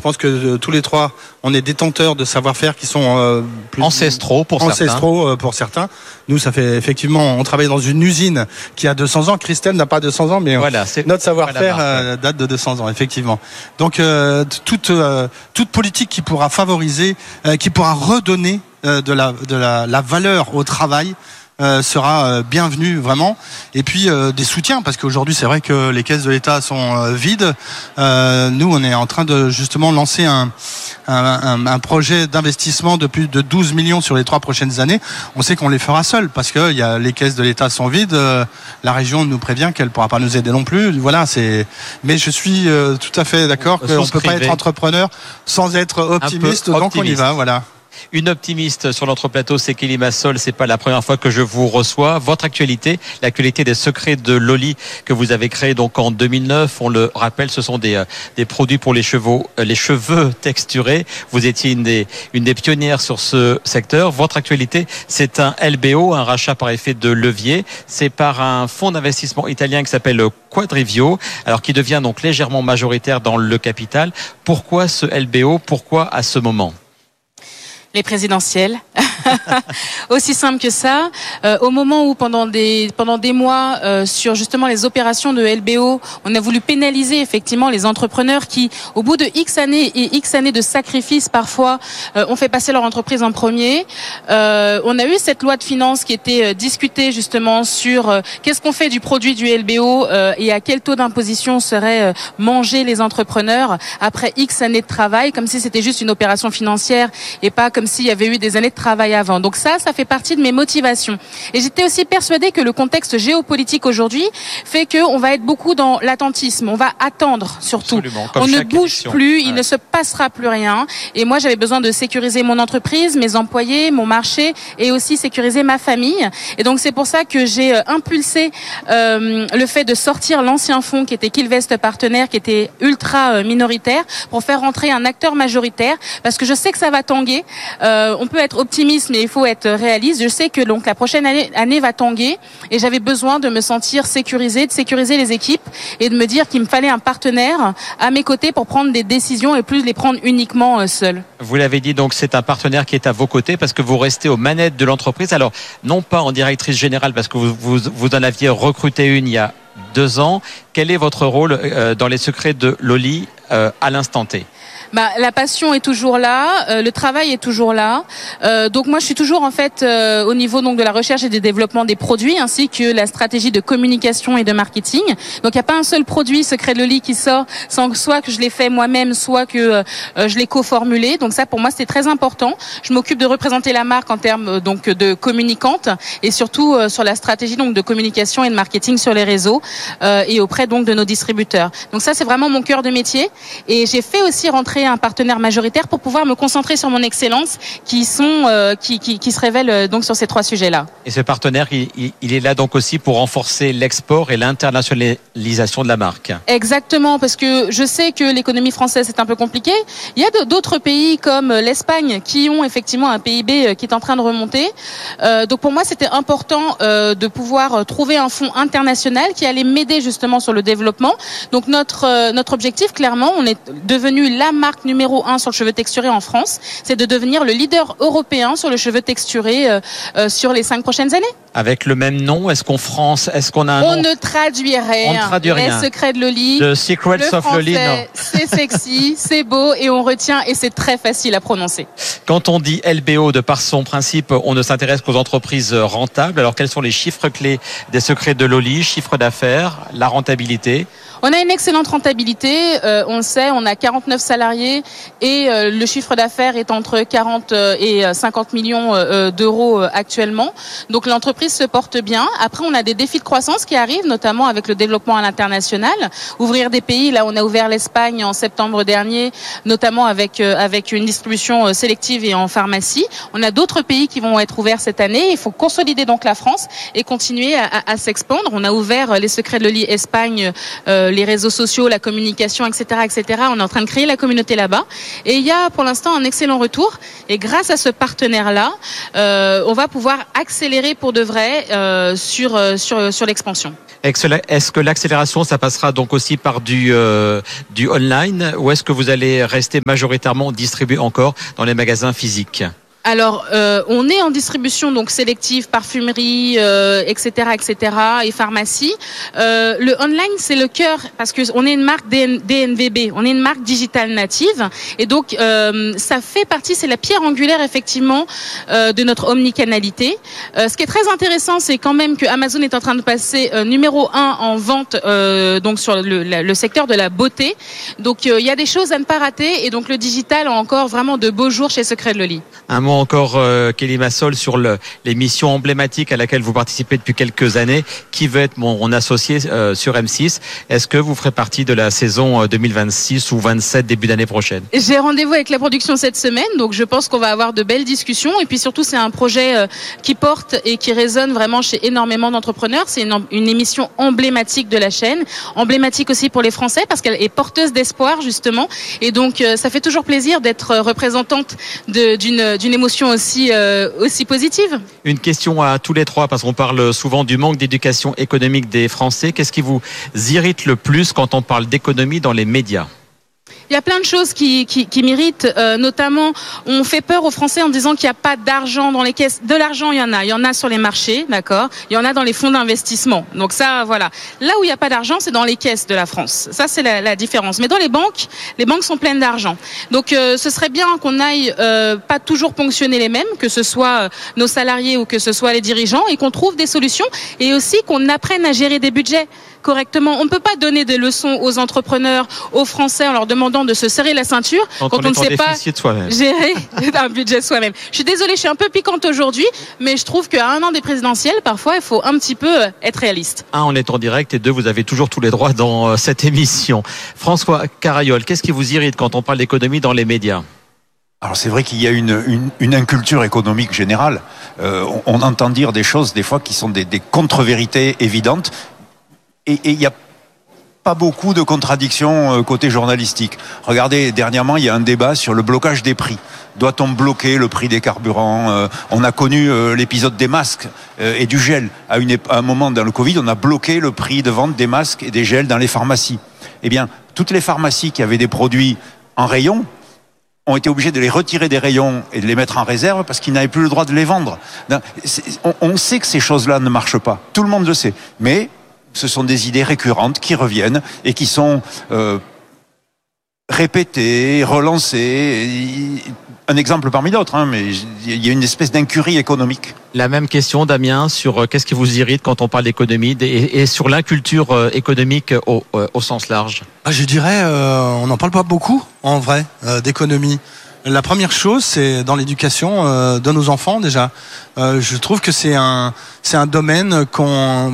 pense que tous les trois, on est détenteurs de savoir-faire qui sont ancestraux pour certains. Nous, ça fait effectivement, on travaille dans une usine qui a 200 ans. Christelle n'a pas 200 ans, mais voilà, notre savoir-faire date de 200 ans, effectivement. Donc, toute politique qui pourra favoriser, qui pourra redonner de la valeur au travail, sera bienvenue vraiment. Et puis des soutiens, parce qu'aujourd'hui c'est vrai que les caisses de l'État sont vides. Nous on est en train de justement lancer un projet d'investissement de plus de 12 millions sur les 3 prochaines années. On sait qu'on les fera seuls parce que les caisses de l'État sont vides. La région nous prévient qu'elle pourra pas nous aider non plus. Voilà, mais je suis tout à fait d'accord qu'on ne peut pas être entrepreneur sans être optimiste. Donc on y va, voilà. Une optimiste sur notre plateau, c'est Kelly Massol. C'est pas la première fois que je vous reçois. Votre actualité, l'actualité des secrets de Loli que vous avez créé donc en 2009. On le rappelle, ce sont des produits pour les cheveux texturés. Vous étiez une des pionnières sur ce secteur. Votre actualité, c'est un LBO, un rachat par effet de levier. C'est par un fonds d'investissement italien qui s'appelle Quadrivio, alors qui devient donc légèrement majoritaire dans le capital. Pourquoi ce LBO? Pourquoi à ce moment? Les présidentielles. Aussi simple que ça. Au moment où pendant des mois sur justement les opérations de LBO, on a voulu pénaliser effectivement les entrepreneurs qui, au bout de X années et X années de sacrifices parfois, ont fait passer leur entreprise en premier. On a eu cette loi de finances qui était discutée justement sur qu'est-ce qu'on fait du produit du LBO et à quel taux d'imposition seraient mangés les entrepreneurs après X années de travail, comme si c'était juste une opération financière et pas comme s'il y avait eu des années de travail avant. Donc ça fait partie de mes motivations. Et j'étais aussi persuadée que le contexte géopolitique aujourd'hui fait qu'on va être beaucoup dans l'attentisme. On va attendre surtout. On ne bouge plus, il ne se passera plus rien. Et moi, j'avais besoin de sécuriser mon entreprise, mes employés, mon marché et aussi sécuriser ma famille. Et donc c'est pour ça que j'ai impulsé le fait de sortir l'ancien fonds qui était Killvest Partenaires, qui était ultra minoritaire, pour faire rentrer un acteur majoritaire, parce que je sais que ça va tanguer. On peut être optimiste, mais il faut être réaliste. Je sais que donc la prochaine année va tanguer et j'avais besoin de me sentir sécurisée, de sécuriser les équipes et de me dire qu'il me fallait un partenaire à mes côtés pour prendre des décisions et plus les prendre uniquement seul. Vous l'avez dit, donc c'est un partenaire qui est à vos côtés parce que vous restez aux manettes de l'entreprise. Alors, non pas en directrice générale parce que vous en aviez recruté une il y a 2 ans. Quel est votre rôle dans les secrets de Loli à l'instant T? La passion est toujours là, le travail est toujours là. Donc moi je suis toujours en fait au niveau donc de la recherche et du développement des produits ainsi que la stratégie de communication et de marketing. Donc il n'y a pas un seul produit secret de Loli qui sort sans que soit que je l'ai fait moi-même, soit que je l'ai co-formulé. Donc ça pour moi c'est très important. Je m'occupe de représenter la marque en termes donc de communicante et surtout sur la stratégie donc de communication et de marketing sur les réseaux et auprès donc de nos distributeurs. Donc ça c'est vraiment mon cœur de métier et j'ai fait aussi rentrer un partenaire majoritaire pour pouvoir me concentrer sur mon excellence qui se révèle donc sur ces 3 sujets-là. Et ce partenaire, il est là donc aussi pour renforcer l'export et l'internationalisation de la marque. Exactement, parce que je sais que l'économie française est un peu compliquée. Il y a d'autres pays comme l'Espagne qui ont effectivement un PIB qui est en train de remonter. Donc pour moi, c'était important de pouvoir trouver un fonds international qui allait m'aider justement sur le développement. Donc notre objectif, clairement, on est devenu la marque numéro 1 sur le cheveu texturé en France, c'est de devenir le leader européen sur le cheveu texturé sur les 5 prochaines années. Avec le même nom, est-ce qu'on a un nom? On ne traduit rien. On ne traduit rien. Les secrets de Loli. The Secrets of Loli, non. C'est sexy, c'est beau et on retient et c'est très facile à prononcer. Quand on dit LBO, de par son principe, on ne s'intéresse qu'aux entreprises rentables. Alors quels sont les chiffres clés des secrets de Loli? Chiffre d'affaires, la rentabilité? On a une excellente rentabilité, on le sait, on a 49 salariés et le chiffre d'affaires est entre 40 et 50 millions d'euros actuellement. Donc l'entreprise se porte bien. Après, on a des défis de croissance qui arrivent, notamment avec le développement à l'international. Ouvrir des pays, là on a ouvert l'Espagne en septembre dernier, notamment avec une distribution sélective et en pharmacie. On a d'autres pays qui vont être ouverts cette année. Il faut consolider donc la France et continuer à s'expandre. On a ouvert les secrets de Loli Espagne les réseaux sociaux, la communication, etc., etc. On est en train de créer la communauté là-bas. Et il y a pour l'instant un excellent retour. Et grâce à ce partenaire-là, on va pouvoir accélérer pour de vrai sur l'expansion. Est-ce que l'accélération, ça passera donc aussi par du online, ou est-ce que vous allez rester majoritairement distribué encore dans les magasins physiques ? Alors, on est en distribution donc sélective, parfumerie, etc., et pharmacie. Le online, c'est le cœur parce que on est une marque DNVB, on est une marque digitale native, et donc ça fait partie, c'est la pierre angulaire effectivement de notre omnicanalité. Ce qui est très intéressant, c'est quand même que Amazon est en train de passer numéro 1 en vente donc sur le secteur de la beauté. Donc il y a des choses à ne pas rater, et donc le digital a encore vraiment de beaux jours chez Secret de Loli. Un mot encore, Kelly Massol, sur l'émission emblématique à laquelle vous participez depuis quelques années, qui veut être mon associé sur M6. Est-ce que vous ferez partie de la saison 2026 ou 27 début d'année prochaine ? J'ai rendez-vous avec la production cette semaine, donc je pense qu'on va avoir de belles discussions. Et puis surtout, c'est un projet qui porte et qui résonne vraiment chez énormément d'entrepreneurs. C'est une émission emblématique de la chaîne, emblématique aussi pour les Français parce qu'elle est porteuse d'espoir justement. Et donc, ça fait toujours plaisir d'être représentante d'une émotion aussi positive. Une question à tous les trois, parce qu'on parle souvent du manque d'éducation économique des Français. Qu'est-ce qui vous irrite le plus quand on parle d'économie dans les médias ? Il y a plein de choses qui m'irritent, notamment on fait peur aux Français en disant qu'il n'y a pas d'argent dans les caisses. De l'argent, il y en a sur les marchés, d'accord. Il y en a dans les fonds d'investissement. Donc ça, voilà. Là où il n'y a pas d'argent, c'est dans les caisses de la France. Ça, c'est la différence. Mais dans les banques sont pleines d'argent. Donc ce serait bien qu'on aille pas toujours ponctionner les mêmes, que ce soit nos salariés ou que ce soit les dirigeants, et qu'on trouve des solutions, et aussi qu'on apprenne à gérer des budgets correctement. On ne peut pas donner des leçons aux entrepreneurs, aux Français, en leur demandant de se serrer la ceinture quand on ne sait pas gérer un budget soi-même. Je suis désolée, je suis un peu piquante aujourd'hui, mais je trouve qu'à un an des présidentielles, parfois, il faut un petit peu être réaliste. Un, on est en direct, et deux, vous avez toujours tous les droits dans cette émission. François Carayol, qu'est-ce qui vous irrite quand on parle d'économie dans les médias ? Alors c'est vrai qu'il y a une inculture économique générale. On entend dire des choses des fois qui sont des contre-vérités évidentes. Et il n'y a pas beaucoup de contradictions côté journalistique. Regardez, dernièrement, il y a un débat sur le blocage des prix. Doit-on bloquer le prix des carburants ? On a connu l'épisode des masques et du gel. À un moment dans le Covid, on a bloqué le prix de vente des masques et des gels dans les pharmacies. Eh bien, toutes les pharmacies qui avaient des produits en rayon ont été obligés de les retirer des rayons et de les mettre en réserve parce qu'ils n'avaient plus le droit de les vendre. On sait que ces choses-là ne marchent pas. Tout le monde le sait. Mais ce sont des idées récurrentes qui reviennent et qui sont répétées, relancées. Un exemple parmi d'autres, mais il y a une espèce d'incurie économique. La même question, Damien, sur qu'est-ce qui vous irrite quand on parle d'économie et sur l'inculture économique au sens large. Je dirais, on n'en parle pas beaucoup, en vrai, d'économie. La première chose, c'est dans l'éducation de nos enfants déjà. Je trouve que c'est un domaine qu'on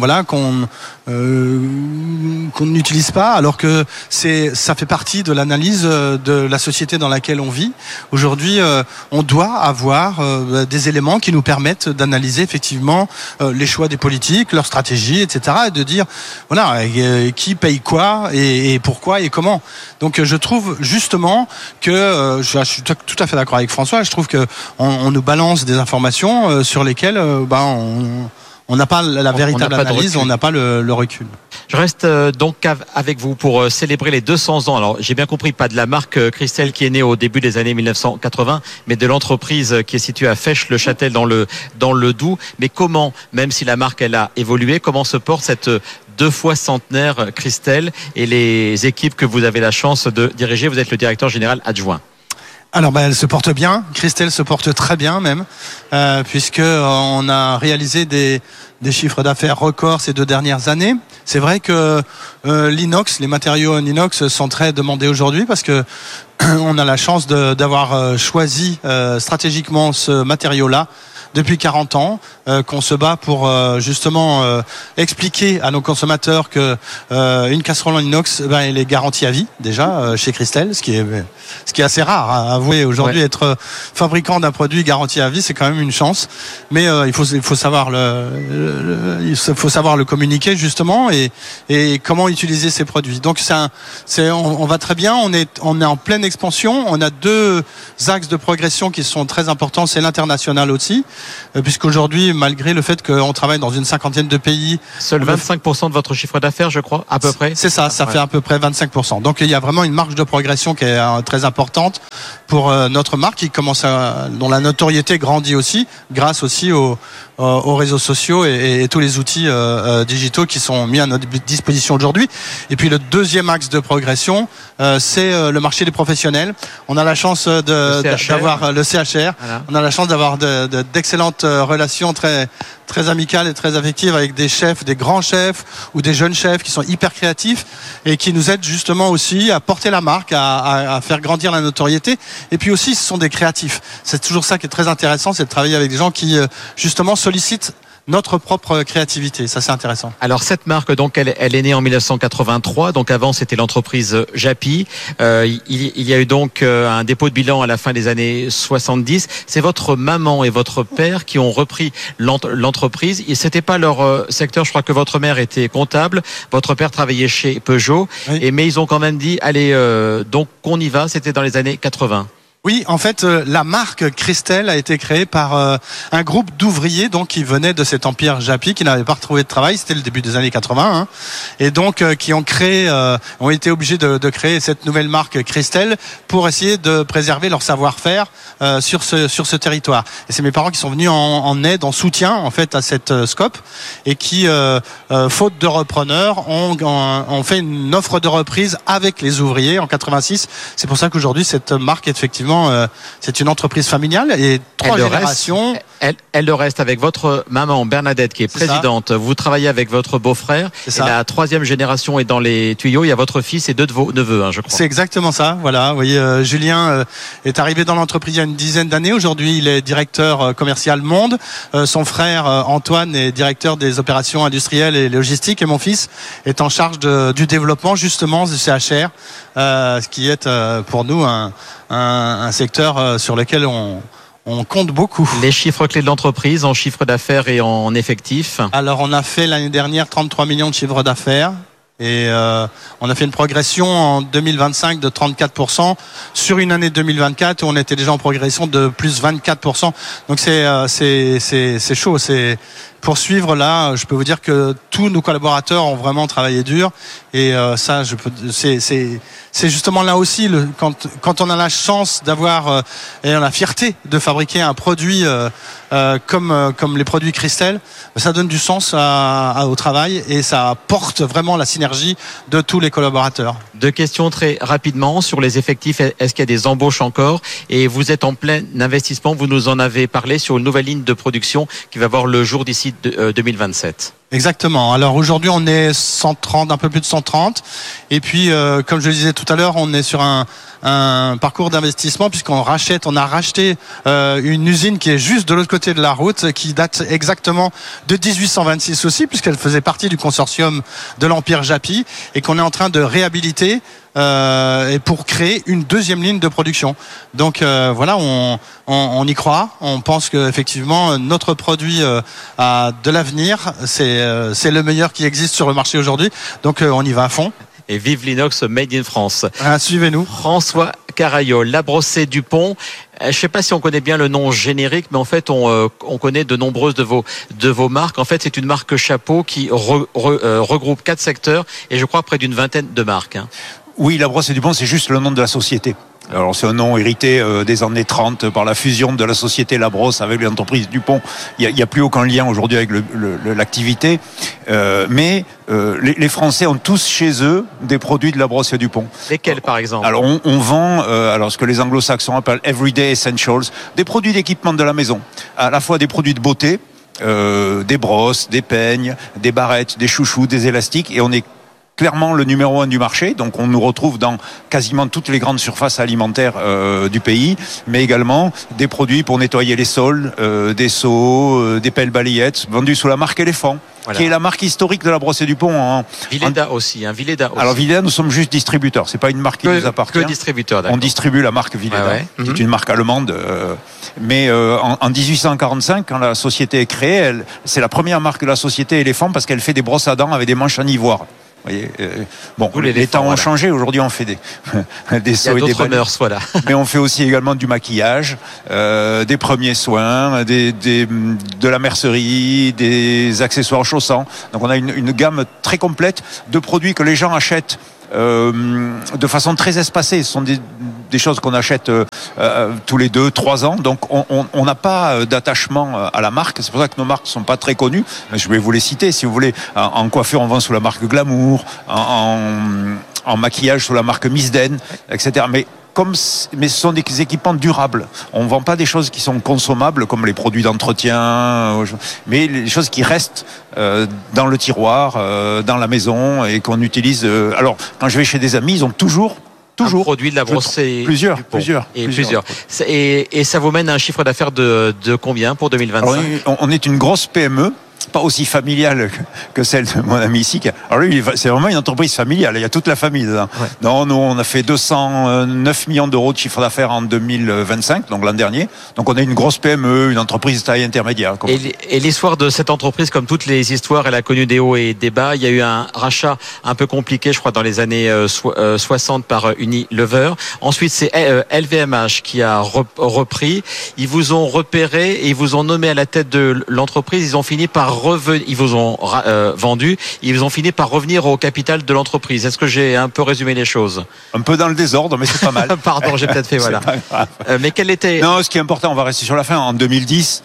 n'utilise pas, alors que ça fait partie de l'analyse de la société dans laquelle on vit. Aujourd'hui, on doit avoir des éléments qui nous permettent d'analyser effectivement les choix des politiques, leurs stratégies, etc., et de dire qui paye quoi et pourquoi et comment. Donc je trouve justement que je suis tout à fait d'accord avec François. Je trouve que on nous balance des informations sur lesquelles on n'a pas la véritable analyse, on n'a pas le recul. Je reste donc avec vous pour célébrer les 200 ans. Alors, j'ai bien compris, pas de la marque Christelle qui est née au début des années 1980, mais de l'entreprise qui est située à Fèche-le-Châtel dans le Doubs. Mais comment, même si la marque elle a évolué, comment se porte cette 2 fois centenaire Christelle et les équipes que vous avez la chance de diriger? Vous êtes le directeur général adjoint. Alors elle se porte bien, Christelle se porte très bien même, puisque on a réalisé des chiffres d'affaires records ces 2 dernières années. C'est vrai que l'inox, les matériaux en inox sont très demandés aujourd'hui parce que on a la chance d'avoir choisi stratégiquement ce matériau-là depuis 40 ans, qu'on se bat pour justement expliquer à nos consommateurs que une casserole en inox, elle est garantie à vie déjà chez Christelle, ce qui est assez rare. À avouer aujourd'hui, être fabricant d'un produit garanti à vie, c'est quand même une chance. Mais il faut savoir le communiquer justement et comment utiliser ces produits. Donc on va très bien. On est en pleine expansion. On a 2 axes de progression qui sont très importants. C'est l'international aussi, puisqu'aujourd'hui, malgré le fait qu'on travaille dans une 50aine de pays, seul 25% de votre chiffre d'affaires, je crois, à peu près. C'est ça. Ça fait à peu près 25%. Donc il y a vraiment une marge de progression qui est très importante pour notre marque, dont la notoriété grandit aussi, grâce aussi aux réseaux sociaux et tous les outils digitaux qui sont mis à notre disposition aujourd'hui. Et puis le deuxième axe de progression, c'est le marché des professionnels. On a la chance d'avoir le CHR. Voilà. On a la chance d'avoir d'excellentes relations très amicales et très affectives avec des chefs, des grands chefs ou des jeunes chefs qui sont hyper créatifs et qui nous aident justement aussi à porter la marque, à faire grandir la notoriété. Et puis aussi, ce sont des créatifs. C'est toujours ça qui est très intéressant, c'est de travailler avec des gens qui justement sollicitent notre propre créativité. Ça, c'est intéressant. Alors, cette marque, donc, elle est née en 1983. Donc, avant, c'était l'entreprise Japy. Il y a eu donc un dépôt de bilan à la fin des années 70. C'est votre maman et votre père qui ont repris l'entreprise. Et c'était pas leur secteur. Je crois que votre mère était comptable. Votre père travaillait chez Peugeot. Oui. Mais ils ont quand même dit, allez, donc, on y va. C'était dans les années 80. Oui, en fait, la marque Christelle a été créée par un groupe d'ouvriers donc qui venaient de cet empire Japy, qui n'avaient pas retrouvé de travail. C'était le début des années 80, et donc qui ont été obligés de créer cette nouvelle marque Christelle pour essayer de préserver leur savoir-faire sur ce territoire. Et c'est mes parents qui sont venus en aide, en soutien en fait à cette scope, et qui, faute de repreneurs, ont fait une offre de reprise avec les ouvriers en 86. C'est pour ça qu'aujourd'hui cette marque est effectivement c'est une entreprise familiale et 3 générations. Elle le reste avec votre maman Bernadette qui est présidente. Vous travaillez avec votre beau-frère. Et la 3e génération est dans les tuyaux. Il y a votre fils et 2 de vos neveux, je crois. C'est exactement ça. Voilà. Vous voyez, Julien est arrivé dans l'entreprise il y a une dizaine d'années. Aujourd'hui, il est directeur commercial monde. Son frère Antoine est directeur des opérations industrielles et logistiques. Et mon fils est en charge du développement justement du CHR, ce qui est pour nous un secteur sur lequel on compte beaucoup. Les chiffres clés de l'entreprise en chiffre d'affaires et en effectifs. Alors on a fait l'année dernière 33 millions de chiffre d'affaires et on a fait une progression en 2025 de 34% sur une année 2024 où on était déjà en progression de plus 24%. Donc c'est chaud, c'est poursuivre là. Je peux vous dire que tous nos collaborateurs ont vraiment travaillé dur et ça c'est justement là aussi quand on a la chance d'avoir et la fierté de fabriquer un produit comme les produits Christelle, ça donne du sens au travail et ça apporte vraiment la synergie de tous les collaborateurs. 2 questions très rapidement sur les effectifs. Est-ce qu'il y a des embauches encore? Et vous êtes en plein investissement, vous nous en avez parlé, sur une nouvelle ligne de production qui va voir le jour d'ici 2027. Exactement. Alors aujourd'hui, on est 130, un peu plus de 130. Et puis, comme je le disais tout à l'heure, on est sur un parcours d'investissement puisqu'on a racheté une usine qui est juste de l'autre côté de la route, qui date exactement de 1826 aussi, puisqu'elle faisait partie du consortium de l'empire Japy et qu'on est en train de réhabiliter et pour créer une 2e ligne de production. Donc voilà, on y croit. On pense que effectivement notre produit a de l'avenir. C'est le meilleur qui existe sur le marché aujourd'hui. Donc on y va à fond. Et vive l'inox made in France. Suivez-nous. François Carayo, La Brossée du Pont. Je ne sais pas si on connaît bien le nom générique, mais en fait, on connaît de nombreuses de vos marques. En fait, c'est une marque chapeau qui regroupe 4 secteurs et je crois près d'une vingtaine de marques. Oui, La Brossée du Pont, c'est juste le nom de la société. Alors c'est un nom hérité des années 30 par la fusion de la société La Brosse avec l'entreprise Dupont. Il y a plus aucun lien aujourd'hui avec l'activité, mais les Français ont tous chez eux des produits de La Brosse et Dupont. Lesquels par exemple? Alors on vend alors ce que les anglo-saxons appellent Everyday Essentials, des produits d'équipement de la maison, à la fois des produits de beauté, des brosses, des peignes, des barrettes, des chouchous, des élastiques, et on est clairement le numéro 1 du marché, donc on nous retrouve dans quasiment toutes les grandes surfaces alimentaires du pays, mais également des produits pour nettoyer les sols, des seaux, des pelles balayettes, vendus sous la marque Éléphant. Voilà. Qui est la marque historique de la Brossée du Pont. Villeda aussi, Villeda aussi. Alors Villeda, nous sommes juste distributeurs. C'est pas une marque qui nous appartient. Que distributeur, d'accord. On distribue la marque Villeda, qui est une marque allemande. Mais en 1845, quand la société est créée, c'est la première marque de la société Éléphant parce qu'elle fait des brosses à dents avec des manches en ivoire. Vous voyez, bon, les temps ont changé. Aujourd'hui, on fait des seaux et des balais. Voilà. Mais on fait aussi également du maquillage, des premiers soins, de la mercerie, des accessoires chaussants. Donc, on a une gamme très complète de produits que les gens achètent de façon très espacée. Ce sont des choses qu'on achète tous les 2-3 ans. Donc on n'a pas d'attachement à la marque. C'est pour ça que nos marques ne sont pas très connues. Mais je vais vous les citer si vous voulez. En coiffure, on vend sous la marque Glamour, en maquillage sous la marque Misden, etc. Mais ce sont des équipements durables. On ne vend pas des choses qui sont consommables comme les produits d'entretien, mais les choses qui restent dans le tiroir, dans la maison et qu'on utilise. Alors, quand je vais chez des amis, ils ont toujours un produit de la Brossée. Plusieurs. Et ça vous mène à un chiffre d'affaires de combien pour 2025? Alors, on est une grosse PME. Pas aussi familiale que celle de mon ami ici. Alors lui, c'est vraiment une entreprise familiale. Il y a toute la famille dedans. Ouais. Non, nous, on a fait 209 millions d'euros de chiffre d'affaires en 2025, donc l'an dernier. Donc on est une grosse PME, une entreprise de taille intermédiaire. Et l'histoire de cette entreprise, comme toutes les histoires, elle a connu des hauts et des bas. Il y a eu un rachat un peu compliqué, je crois, dans les années 60 par Unilever. Ensuite, c'est LVMH qui a repris. Ils vous ont repéré et ils vous ont nommé à la tête de l'entreprise. Ils ont fini par ils vous ont vendu, ils ont fini par revenir au capital de l'entreprise. Est-ce que j'ai un peu résumé les choses? Un peu dans le désordre, mais c'est pas mal. Pardon, j'ai peut-être fait, voilà. Mais quel était... Non, ce qui est important, on va rester sur la fin. En 2010,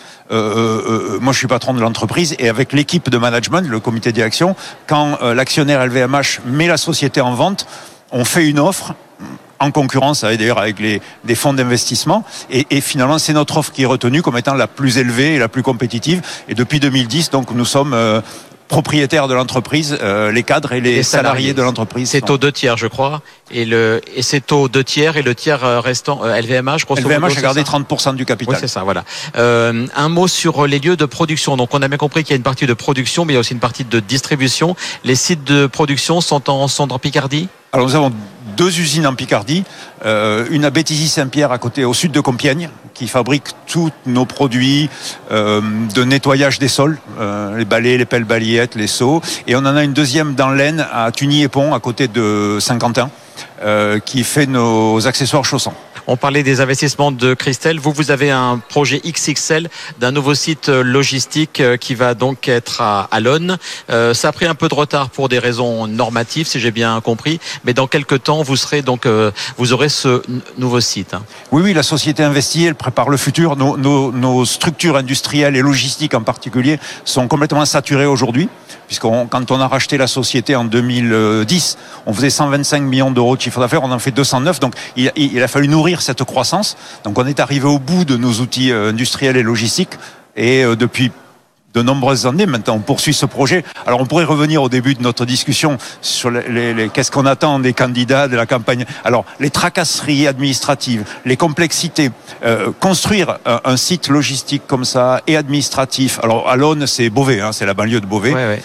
moi je suis patron de l'entreprise et avec l'équipe de management, le comité de direction, quand l'actionnaire LVMH met la société en vente, on fait une offre en concurrence d'ailleurs avec des fonds d'investissement et finalement c'est notre offre qui est retenue comme étant la plus élevée et la plus compétitive et depuis 2010 donc nous sommes propriétaires de l'entreprise, les cadres et les salariés de l'entreprise. C'est au 2 tiers je crois et c'est au 2 tiers et le tiers restant LVMH LVMH a gardé 30% du capital. Oui, c'est ça, voilà. Un mot sur les lieux de production. Donc on a bien compris qu'il y a une partie de production mais il y a aussi une partie de distribution. Les sites de production sont en Picardie? Alors nous avons 2 usines en Picardie, une à Béthisy-Saint-Pierre à côté, au sud de Compiègne, qui fabrique tous nos produits de nettoyage des sols, les balais, les pelles balayettes, les seaux. Et on en a une deuxième dans l'Aisne à Tugny-et-Pont, à côté de Saint-Quentin, qui fait nos accessoires chaussants. On parlait des investissements de Christelle. Vous avez un projet XXL d'un nouveau site logistique qui va donc être à l'Aune. Ça a pris un peu de retard pour des raisons normatives, si j'ai bien compris. Mais dans quelques temps, vous aurez ce nouveau site. Oui, la société investit, elle prépare le futur. Nos structures industrielles et logistiques en particulier sont complètement saturées aujourd'hui. Quand on a racheté la société en 2010, on faisait 125 millions d'euros de chiffre d'affaires, on en fait 209. Donc il a fallu nourrir cette croissance. Donc on est arrivé au bout de nos outils industriels et logistiques. Et depuis de nombreuses années maintenant, on poursuit ce projet. Alors on pourrait revenir au début de notre discussion sur qu'est-ce qu'on attend des candidats de la campagne. Alors les tracasseries administratives, les complexités, construire un site logistique comme ça et administratif. Alors à l'Aune, c'est Beauvais, c'est la banlieue de Beauvais. Ouais.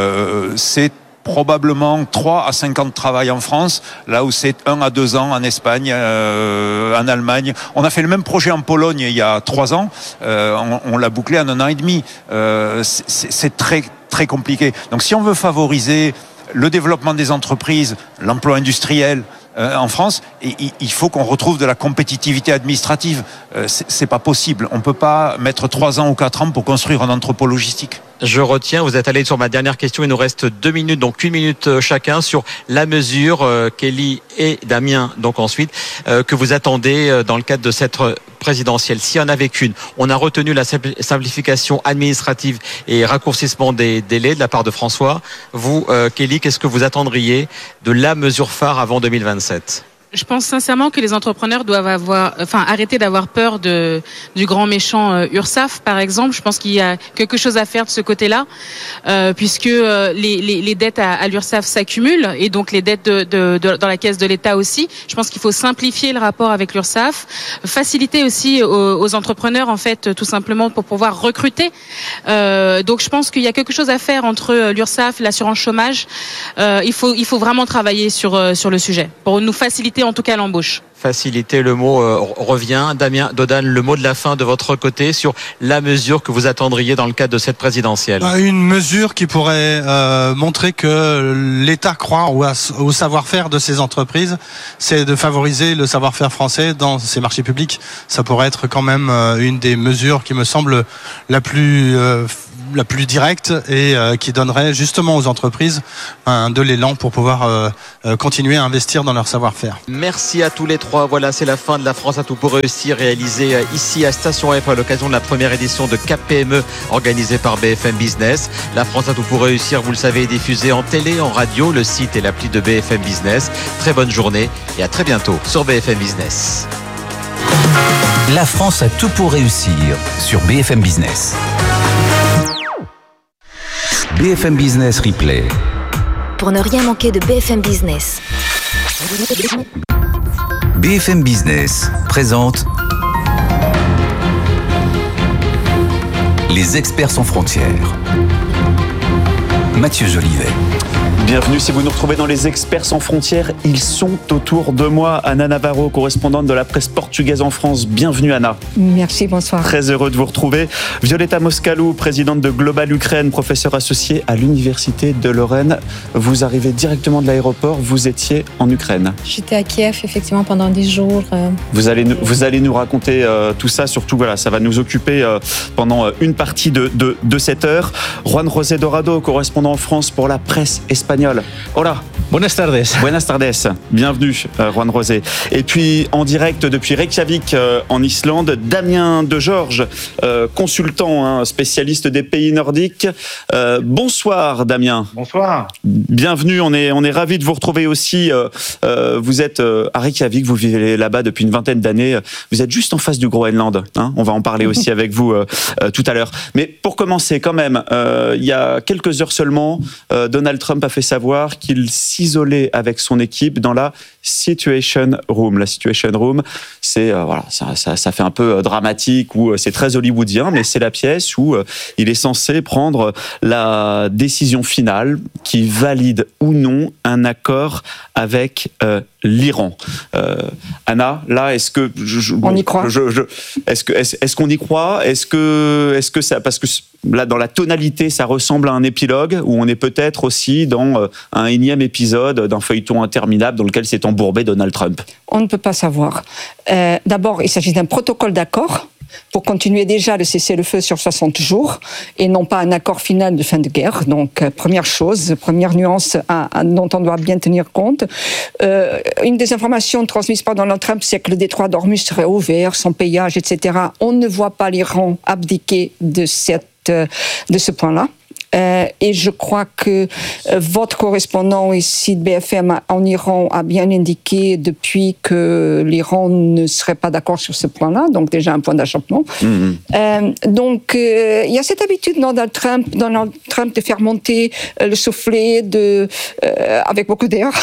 C'est probablement 3 à 5 ans de travail en France, là où c'est 1 à 2 ans en Espagne, en Allemagne. On a fait le même projet en Pologne il y a 3 ans, on l'a bouclé en 1 an et demi. C'est très, très compliqué. Donc si on veut favoriser le développement des entreprises, l'emploi industriel en France, il faut qu'on retrouve de la compétitivité administrative. C'est pas possible. On peut pas mettre 3 ans ou 4 ans pour construire un entrepôt logistique. Je retiens, vous êtes allé sur ma dernière question, il nous reste 2 minutes, donc 1 minute chacun sur la mesure, Kelly et Damien, donc ensuite, que vous attendez dans le cadre de cette présidentielle. S'il y en avait qu'une, on a retenu la simplification administrative et raccourcissement des délais de la part de François. Vous, Kelly, qu'est-ce que vous attendriez de la mesure phare avant 2027 ? Je pense sincèrement que les entrepreneurs doivent arrêter d'avoir peur du grand méchant URSSAF, par exemple. Je pense qu'il y a quelque chose à faire de ce côté-là, puisque les dettes à l'URSSAF s'accumulent et donc les dettes dans la caisse de l'État aussi. Je pense qu'il faut simplifier le rapport avec l'URSSAF, faciliter aussi aux entrepreneurs, en fait, tout simplement pour pouvoir recruter. Donc je pense qu'il y a quelque chose à faire entre l'URSSAF, l'assurance chômage. Il faut vraiment travailler sur le sujet pour nous faciliter en tout cas l'embauche. Faciliter, le mot revient. Damien Dodane, le mot de la fin de votre côté sur la mesure que vous attendriez dans le cadre de cette présidentielle. Une mesure qui pourrait montrer que l'État croit au savoir-faire de ses entreprises, c'est de favoriser le savoir-faire français dans ses marchés publics. Ça pourrait être quand même une des mesures qui me semble la plus directe et qui donnerait justement aux entreprises de l'élan pour pouvoir continuer à investir dans leur savoir-faire. Merci à tous les trois. Voilà, c'est la fin de La France a tout pour réussir, réalisée ici à Station F à l'occasion de la première édition de KPME organisée par BFM Business. La France a tout pour réussir, vous le savez, est diffusée en télé, en radio, le site et l'appli de BFM Business. Très bonne journée et à très bientôt sur BFM Business. La France a tout pour réussir sur BFM Business. BFM Business Replay. Pour ne rien manquer de BFM Business. BFM Business présente Les experts sans frontières. Mathieu Jolivet. Bienvenue, si vous nous retrouvez dans les experts sans frontières, ils sont autour de moi. Anna Navarro, correspondante de la presse portugaise en France. Bienvenue Anna. Merci, bonsoir. Très heureux de vous retrouver. Violetta Moscalou, présidente de Global Ukraine, professeure associée à l'Université de Lorraine. Vous arrivez directement de l'aéroport, vous étiez en Ukraine. J'étais à Kiev, effectivement, pendant 10 jours. Vous allez nous raconter tout ça, surtout voilà, ça va nous occuper pendant une partie de cette heure. Juan José Dorado, correspondant en France pour la presse espagnole. Hola. Buenas tardes. Buenas tardes. Bienvenue, Juan José. Et puis, en direct depuis Reykjavik, en Islande, Damien Degeorge, consultant, spécialiste des pays nordiques. Bonsoir, Damien. Bonsoir. Bienvenue, on est ravis de vous retrouver aussi. Vous êtes à Reykjavik, vous vivez là-bas depuis une vingtaine d'années. Vous êtes juste en face du Groenland. On va en parler aussi avec vous tout à l'heure. Mais pour commencer, quand même, il y a quelques heures seulement, Donald Trump a fait savoir qu'il s'isolait avec son équipe dans la Situation Room. La Situation Room, c'est voilà, ça fait un peu dramatique ou c'est très hollywoodien, mais c'est la pièce où il est censé prendre la décision finale qui valide ou non un accord avec l'Iran. Anna, là, est-ce que on y croit. Est-ce qu'on y croit? Est-ce que ça, parce que là, dans la tonalité, ça ressemble à un épilogue où on est peut-être aussi dans un énième épisode d'un feuilleton interminable dans lequel s'est embourbé Donald Trump? On ne peut pas savoir. D'abord, il s'agit d'un protocole d'accord pour continuer déjà le cessez-le-feu sur 60 jours et non pas un accord final de fin de guerre. Donc, première chose, première nuance dont on doit bien tenir compte. Une des informations transmises par Donald Trump, c'est que le détroit d'Ormuz serait ouvert, sans payage, etc. On ne voit pas l'Iran abdiquer de ce point-là. Et je crois que votre correspondant ici de BFM en Iran a bien indiqué depuis que l'Iran ne serait pas d'accord sur ce point-là, donc déjà un point d'achoppement. Donc il y a cette habitude Donald Trump de faire monter le soufflet avec beaucoup d'air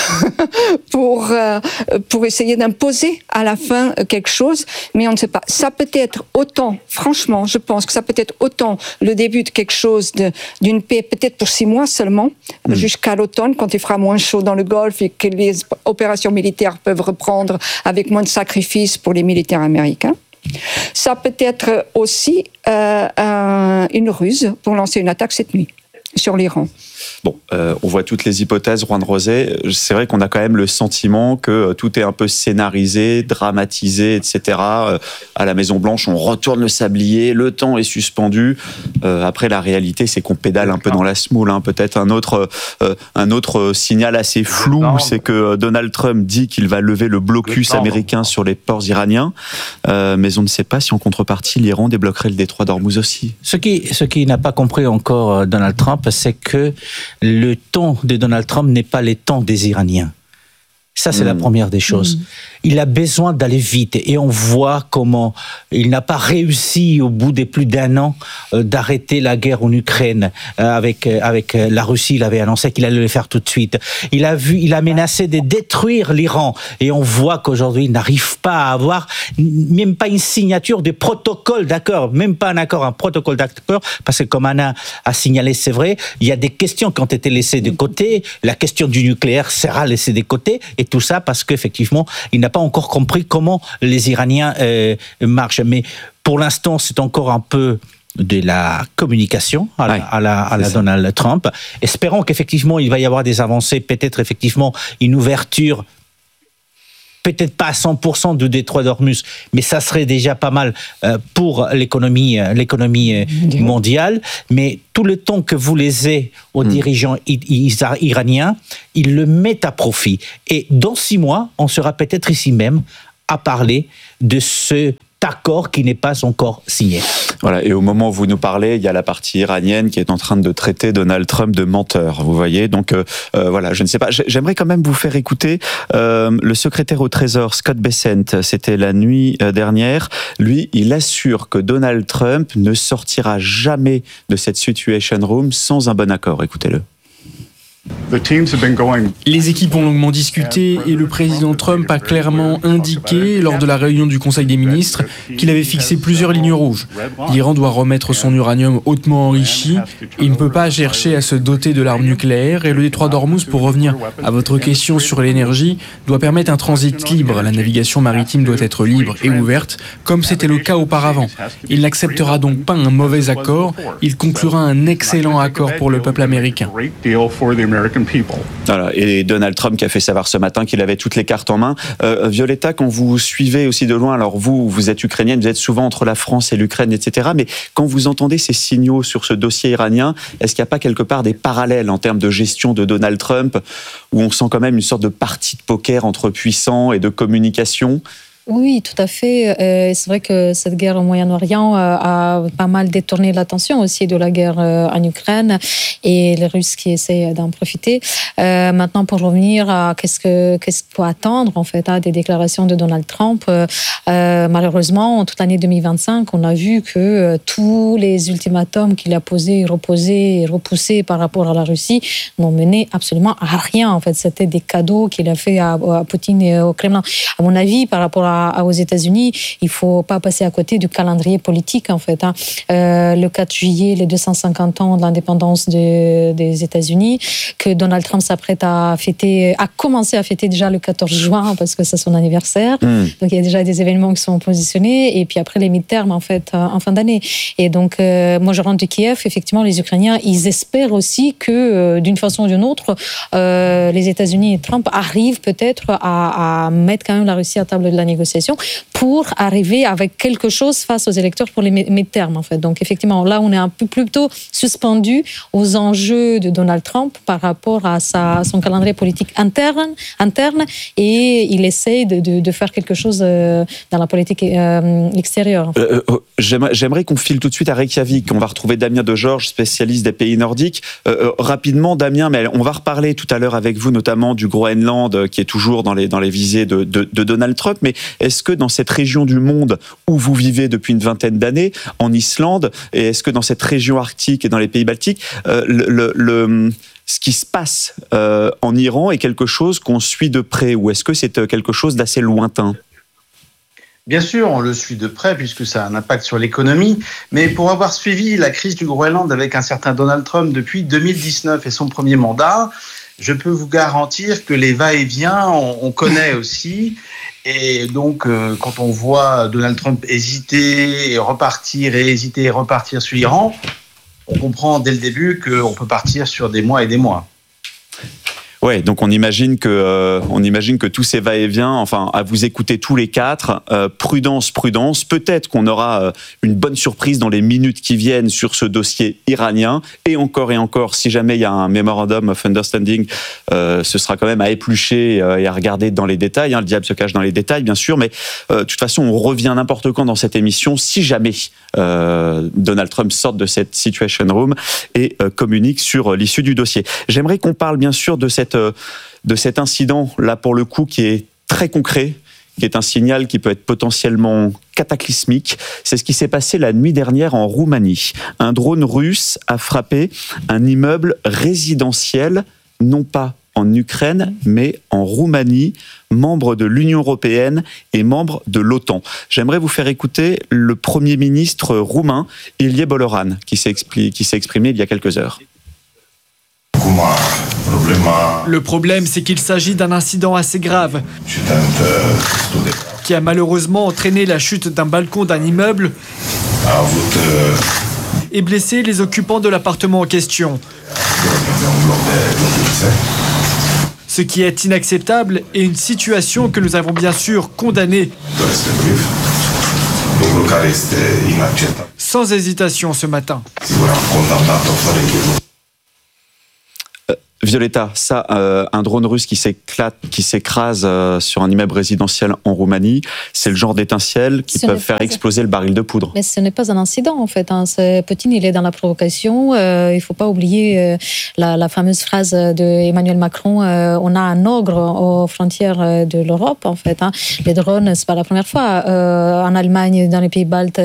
pour essayer d'imposer à la fin quelque chose, mais on ne sait pas. Ça peut être autant, franchement, je pense que ça peut être autant le début de quelque chose d'une paix peut-être pour 6 mois seulement, jusqu'à l'automne, quand il fera moins chaud dans le Golfe et que les opérations militaires peuvent reprendre avec moins de sacrifices pour les militaires américains. Ça peut être aussi une ruse pour lancer une attaque cette nuit sur l'Iran. Bon, on voit toutes les hypothèses, Juan José. C'est vrai qu'on a quand même le sentiment que tout est un peu scénarisé, dramatisé, etc. À la Maison-Blanche, on retourne le sablier, le temps est suspendu. Après, la réalité, c'est qu'on pédale un peu dans la semoule. Peut-être un autre signal assez flou, c'est que Donald Trump dit qu'il va lever le blocus américain sur les ports iraniens. Mais on ne sait pas si en contrepartie, l'Iran débloquerait le détroit d'Ormuz aussi. Ce qui n'a pas compris encore Donald Trump, c'est que le ton de Donald Trump n'est pas les tons des Iraniens. Ça, c'est la première des choses. Il a besoin d'aller vite et on voit comment il n'a pas réussi au bout de plus d'un an d'arrêter la guerre en Ukraine avec la Russie. Il avait annoncé qu'il allait le faire tout de suite. Il a menacé de détruire l'Iran et on voit qu'aujourd'hui il n'arrive pas à avoir même pas une signature de protocole d'accord, même pas un accord, un protocole d'accord, parce que comme Anna a signalé, c'est vrai, il y a des questions qui ont été laissées de côté. La question du nucléaire sera laissée de côté et tout ça parce qu'effectivement il n'a pas encore compris comment les Iraniens marchent. Mais pour l'instant, c'est encore un peu de la communication à la Donald Trump. Espérons qu'effectivement, il va y avoir des avancées, peut-être effectivement une ouverture, peut-être pas à 100% du détroit d'Ormuz, mais ça serait déjà pas mal pour l'économie mondiale. Mais tout le temps que vous laissez aux dirigeants iraniens, ils le mettent à profit. Et dans 6 mois, on sera peut-être ici même à parler de cet accord qui n'est pas encore signé. Voilà, et au moment où vous nous parlez, il y a la partie iranienne qui est en train de traiter Donald Trump de menteur, vous voyez. Donc voilà, je ne sais pas. J'aimerais quand même vous faire écouter le secrétaire au Trésor, Scott Bessent. C'était la nuit dernière. Lui, il assure que Donald Trump ne sortira jamais de cette Situation Room sans un bon accord. Écoutez-le. Les équipes ont longuement discuté et le président Trump a clairement indiqué lors de la réunion du Conseil des ministres qu'il avait fixé plusieurs lignes rouges. L'Iran doit remettre son uranium hautement enrichi. Il ne peut pas chercher à se doter de l'arme nucléaire et le détroit d'Ormuz, pour revenir à votre question sur l'énergie, doit permettre un transit libre. La navigation maritime doit être libre et ouverte, comme c'était le cas auparavant. Il n'acceptera donc pas un mauvais accord, il conclura un excellent accord pour le peuple américain. Voilà, et Donald Trump qui a fait savoir ce matin qu'il avait toutes les cartes en main. Violetta, quand vous suivez aussi de loin, alors vous êtes ukrainienne, vous êtes souvent entre la France et l'Ukraine, etc. Mais quand vous entendez ces signaux sur ce dossier iranien, est-ce qu'il n'y a pas quelque part des parallèles en termes de gestion de Donald Trump, où on sent quand même une sorte de partie de poker entre puissants et de communication ? Oui, tout à fait. C'est vrai que cette guerre au Moyen-Orient a pas mal détourné l'attention aussi de la guerre en Ukraine et les Russes qui essaient d'en profiter. Maintenant, pour revenir à qu'est-ce qu'il faut attendre en fait des déclarations de Donald Trump, malheureusement, en toute l'année 2025, on a vu que tous les ultimatums qu'il a posés, reposés et repoussés par rapport à la Russie n'ont mené absolument à rien. En fait, c'était des cadeaux qu'il a fait à Poutine et au Kremlin. À mon avis, par rapport aux États-Unis, il ne faut pas passer à côté du calendrier politique, en fait. Le 4 juillet, les 250 ans de l'indépendance des États-Unis, que Donald Trump s'apprête à fêter, a commencé à fêter déjà le 14 juin, parce que c'est son anniversaire. Donc, il y a déjà des événements qui sont positionnés. Et puis après, les midterms, en fait, en fin d'année. Et donc, moi, je rentre de Kiev. Effectivement, les Ukrainiens, ils espèrent aussi que, d'une façon ou d'une autre, les États-Unis et Trump arrivent peut-être à mettre quand même la Russie à table de la négociation pour arriver avec quelque chose face aux électeurs pour les midterms, en fait. Donc, effectivement, là, on est un peu plutôt suspendu aux enjeux de Donald Trump par rapport à son calendrier politique interne, et il essaie de faire quelque chose dans la politique extérieure. En fait. J'aimerais qu'on file tout de suite à Reykjavik. On va retrouver Damien Degeorges, spécialiste des pays nordiques. Rapidement, Damien, mais on va reparler tout à l'heure avec vous, notamment du Groenland, qui est toujours dans les visées de Donald Trump. Mais est-ce que dans cette région du monde où vous vivez depuis une vingtaine d'années, en Islande, et est-ce que dans cette région arctique et dans les pays baltiques, ce qui se passe en Iran est quelque chose qu'on suit de près, ou est-ce que c'est quelque chose d'assez lointain ? Bien sûr, on le suit de près puisque ça a un impact sur l'économie, mais pour avoir suivi la crise du Groenland avec un certain Donald Trump depuis 2019 et son premier mandat, je peux vous garantir que les va-et-vient, on connaît aussi. Et donc, quand on voit Donald Trump hésiter et repartir, et hésiter et repartir sur l'Iran, on comprend dès le début qu'on peut partir sur des mois et des mois. Ouais, donc on imagine que tous ces va-et-vient, enfin, à vous écouter tous les quatre, prudence. Peut-être qu'on aura une bonne surprise dans les minutes qui viennent sur ce dossier iranien. Et encore, si jamais il y a un memorandum of understanding, ce sera quand même à éplucher et à regarder dans les détails. Le diable se cache dans les détails, bien sûr. Mais de toute façon, on revient n'importe quand dans cette émission si jamais Donald Trump sort de cette Situation Room et communique sur l'issue du dossier. J'aimerais qu'on parle bien sûr de cette cet incident, là pour le coup, qui est très concret, qui est un signal qui peut être potentiellement cataclysmique. C'est ce qui s'est passé la nuit dernière en Roumanie. Un drone russe a frappé un immeuble résidentiel, non pas en Ukraine, mais en Roumanie, membre de l'Union européenne et membre de l'OTAN. J'aimerais vous faire écouter le Premier ministre roumain, Ilie Boloran, qui s'est exprimé il y a quelques heures. Le problème, c'est qu'il s'agit d'un incident assez grave qui a malheureusement entraîné la chute d'un balcon d'un immeuble et blessé les occupants de l'appartement en question. Ce qui est inacceptable et une situation que nous avons bien sûr condamnée sans hésitation ce matin. Violetta, ça, un drone russe qui s'écrase sur un immeuble résidentiel en Roumanie, c'est le genre d'étincelles qui peuvent faire exploser le baril de poudre. Mais ce n'est pas un incident en fait. Poutine, il est dans la provocation. Il ne faut pas oublier la fameuse phrase d'Emmanuel Macron. On a un ogre aux frontières de l'Europe en fait. Les drones, c'est pas la première fois. En Allemagne, dans les pays baltes,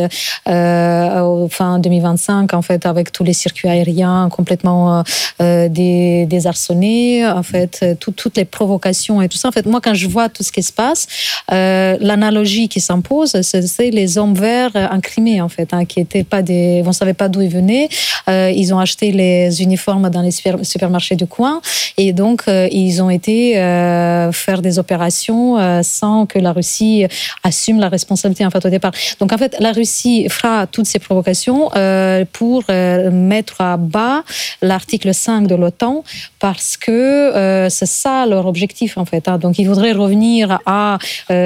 fin 2025, en fait, avec tous les circuits aériens complètement désarçonnés, en fait, toutes les provocations et tout ça. En fait, moi, quand je vois tout ce qui se passe, l'analogie qui s'impose, c'est les hommes verts en Crimée, en fait, qui étaient pas on ne savait pas d'où ils venaient. Ils ont acheté les uniformes dans les supermarchés du coin et donc ils ont été faire des opérations sans que la Russie assume la responsabilité en fait au départ. Donc en fait, la Russie fera toutes ces provocations pour mettre à bas l'article 5 de l'OTAN parce que c'est ça leur objectif en fait. Donc ils voudraient revenir à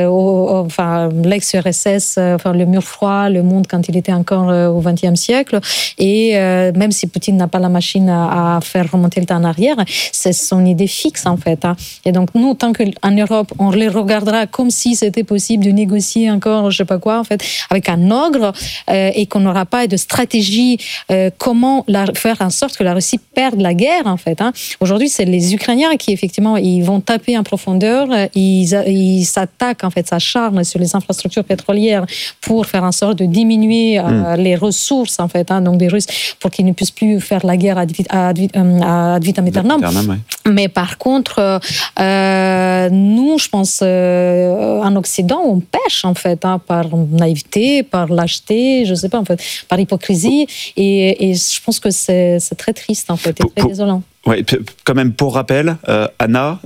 l'ex-URSS, le mur froid, le monde quand il était encore au XXe siècle. Et même si Poutine n'a pas la machine à faire remonter le temps en arrière, c'est son idée fixe en fait. Et donc nous, tant qu'en Europe, on les regardera comme si c'était possible de négocier encore, je sais pas quoi en fait, avec un ogre et qu'on n'aura pas de stratégie comment faire en sorte que la Russie perde la guerre en fait. Aujourd'hui, c'est les Ukrainiens qui effectivement ils vont taper en profondeur, ils s'attaquent en fait, s'acharnent sur les infrastructures pétrolières pour faire en sorte de diminuer les ressources en fait, donc des Russes pour qu'ils ne puissent plus faire la guerre ad vitam aeternam. Mais par contre, nous, je pense, en Occident, on pêche en fait par naïveté, par lâcheté, je sais pas en fait, par hypocrisie, et je pense que c'est très triste en fait, et très désolant. Ouais, quand même, pour rappel, Anna,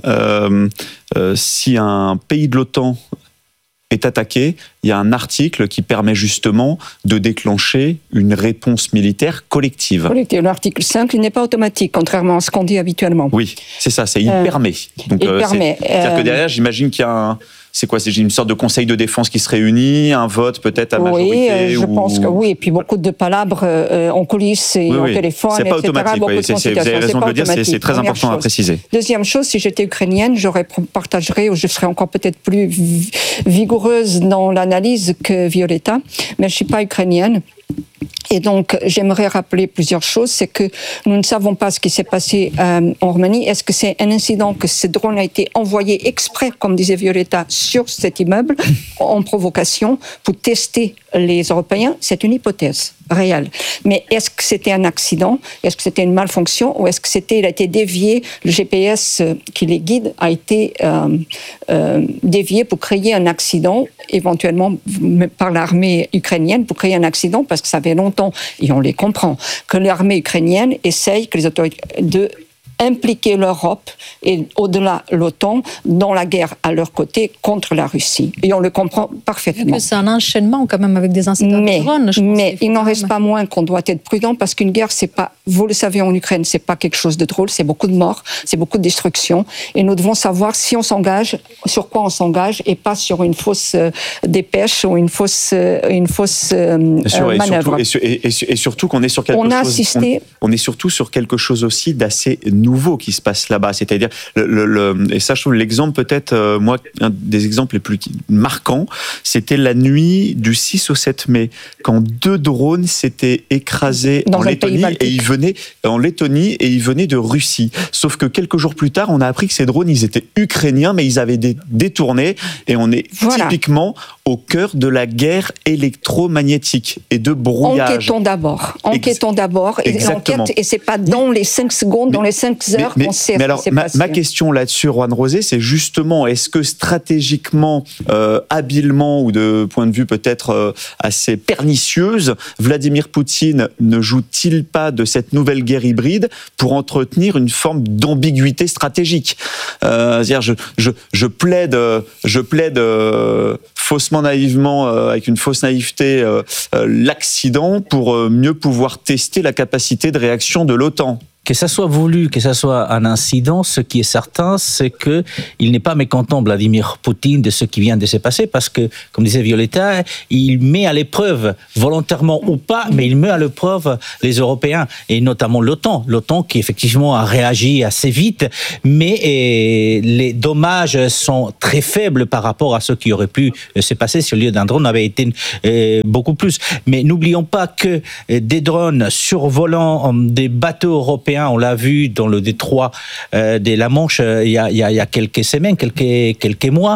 si un pays de l'OTAN est attaqué, il y a un article qui permet justement de déclencher une réponse militaire collective. L'article 5, il n'est pas automatique, contrairement à ce qu'on dit habituellement. Oui, c'est ça, il permet. Donc, il permet. C'est-à-dire que derrière, j'imagine qu'il y a c'est une sorte de conseil de défense qui se réunit, un vote peut-être à majorité? Oui, je pense que oui. Et puis beaucoup de palabres en coulisses et au téléphone, c'est pas automatique. Vous avez raison de le dire, c'est très important à préciser. Deuxième chose, si j'étais ukrainienne, je serais encore peut-être plus vigoureuse dans l'analyse que Violetta, mais je suis pas ukrainienne. Et donc, j'aimerais rappeler plusieurs choses. C'est que nous ne savons pas ce qui s'est passé en Roumanie. Est-ce que c'est un incident que ce drone a été envoyé exprès, comme disait Violetta, sur cet immeuble, en provocation, pour tester les Européens? C'est une hypothèse réelle. Mais est-ce que c'était un accident? Est-ce que c'était une malfonction? Ou est-ce que il a été dévié? Le GPS qui les guide a été dévié pour créer un accident, éventuellement par l'armée ukrainienne, pour créer un accident, parce que ça fait longtemps, et on les comprend, que l'armée ukrainienne essaye, que les autorités, de impliquer l'Europe et au-delà l'OTAN dans la guerre à leur côté contre la Russie. Et on le comprend parfaitement. C'est un enchaînement quand même avec des incidents de drone. Mais il n'en reste pas moins qu'on doit être prudent parce qu'une guerre, c'est pas, vous le savez en Ukraine, c'est pas quelque chose de drôle, c'est beaucoup de morts, c'est beaucoup de destruction. Et nous devons savoir si on s'engage, sur quoi on s'engage et pas sur une fausse dépêche ou une fausse manœuvre. Et surtout qu'on est sur quelque chose. On est surtout sur quelque chose aussi d'assez nouveau qui se passe là-bas, c'est-à-dire et ça, je trouve l'exemple peut-être moi un des exemples les plus marquants, c'était la nuit du 6 au 7 mai quand 2 drones s'étaient écrasés en Lettonie et ils venaient en Lettonie et ils venaient de Russie. Sauf que quelques jours plus tard, on a appris que ces drones, ils étaient ukrainiens, mais ils avaient détourné, et on est typiquement au cœur de la guerre électromagnétique et de brouillage. Enquêtons d'abord. Et c'est pas dans les 5 secondes, dans les 5 heures qu'on sait. Mais alors, ma question là-dessus, Juan Rosé, c'est justement, est-ce que stratégiquement, habilement, ou de point de vue peut-être assez pernicieuse, Vladimir Poutine ne joue-t-il pas de cette nouvelle guerre hybride pour entretenir une forme d'ambiguïté stratégique? C'est-à-dire, je plaide faussement naïvement, avec une fausse naïveté, l'accident pour mieux pouvoir tester la capacité de réaction de l'OTAN. Que ça soit voulu, que ça soit un incident, ce qui est certain, c'est que il n'est pas mécontent, Vladimir Poutine, de ce qui vient de se passer, parce que, comme disait Violetta, il met à l'épreuve, volontairement ou pas, mais il met à l'épreuve les Européens, et notamment l'OTAN. L'OTAN qui, effectivement, a réagi assez vite, mais les dommages sont très faibles par rapport à ce qui aurait pu se passer si au lieu d'un drone avait été beaucoup plus. Mais n'oublions pas que des drones survolant des bateaux européens, on l'a vu dans le détroit de la Manche il y a quelques semaines, quelques mois,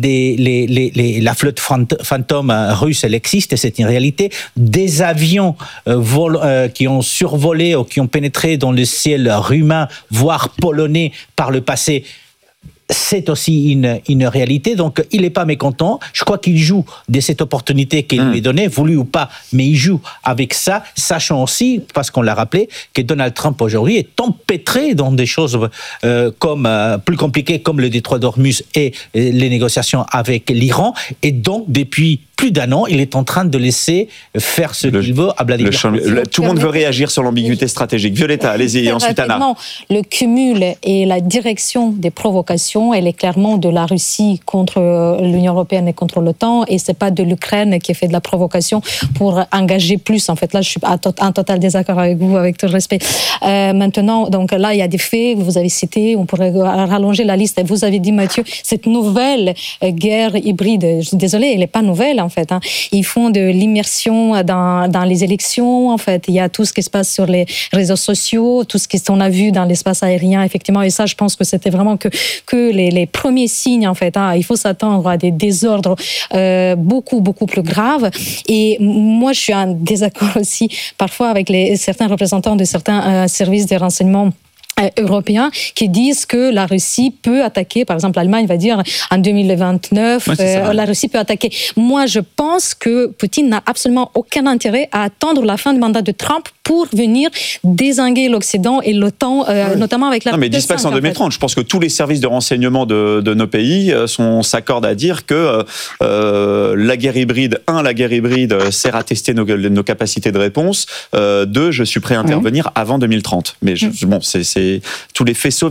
la flotte fantôme russe, elle existe, et c'est une réalité. Des avions qui ont survolé ou qui ont pénétré dans le ciel roumain, voire polonais par le passé, c'est aussi une réalité. Donc, il n'est pas mécontent. Je crois qu'il joue de cette opportunité qu'il lui est donnée, voulu ou pas, mais il joue avec ça, sachant aussi, parce qu'on l'a rappelé, que Donald Trump aujourd'hui est empêtré dans des choses plus compliquées comme le détroit d'Ormuz et les négociations avec l'Iran. Et donc, depuis plus d'un an, il est en train de laisser faire ce qu'il veut à Vladimir Poutine. Tout le monde veut réagir sur l'ambiguïté stratégique. Violetta, allez-y, et ensuite Anna. Le cumul et la direction des provocations, elle est clairement de la Russie contre l'Union européenne et contre l'OTAN, et c'est pas de l'Ukraine qui fait de la provocation pour engager plus. En fait, là, je suis en total désaccord avec vous, avec tout le respect. Maintenant, donc là, il y a des faits, vous avez cité, on pourrait rallonger la liste. Vous avez dit, Mathieu, cette nouvelle guerre hybride, je suis désolée, elle n'est pas nouvelle, en fait. Ils font de l'immersion dans les élections, en fait. Il y a tout ce qui se passe sur les réseaux sociaux, tout ce qu'on a vu dans l'espace aérien, effectivement. Et ça, je pense que c'était vraiment que les premiers signes, en fait. Il faut s'attendre à des désordres beaucoup plus graves. Et moi, je suis en désaccord aussi, parfois, avec certains représentants de certains services de renseignement européens qui disent que la Russie peut attaquer, par exemple l'Allemagne va dire en 2029, la Russie peut attaquer. Moi, je pense que Poutine n'a absolument aucun intérêt à attendre la fin du mandat de Trump pour venir dézinguer l'Occident et l'OTAN, notamment avec la... Non, mais disent pas que c'est en 2030. Je pense que tous les services de renseignement de nos pays s'accordent à dire que la guerre hybride sert à tester nos capacités de réponse. 2, je suis prêt à intervenir avant 2030. Mais bon, tous les faisceaux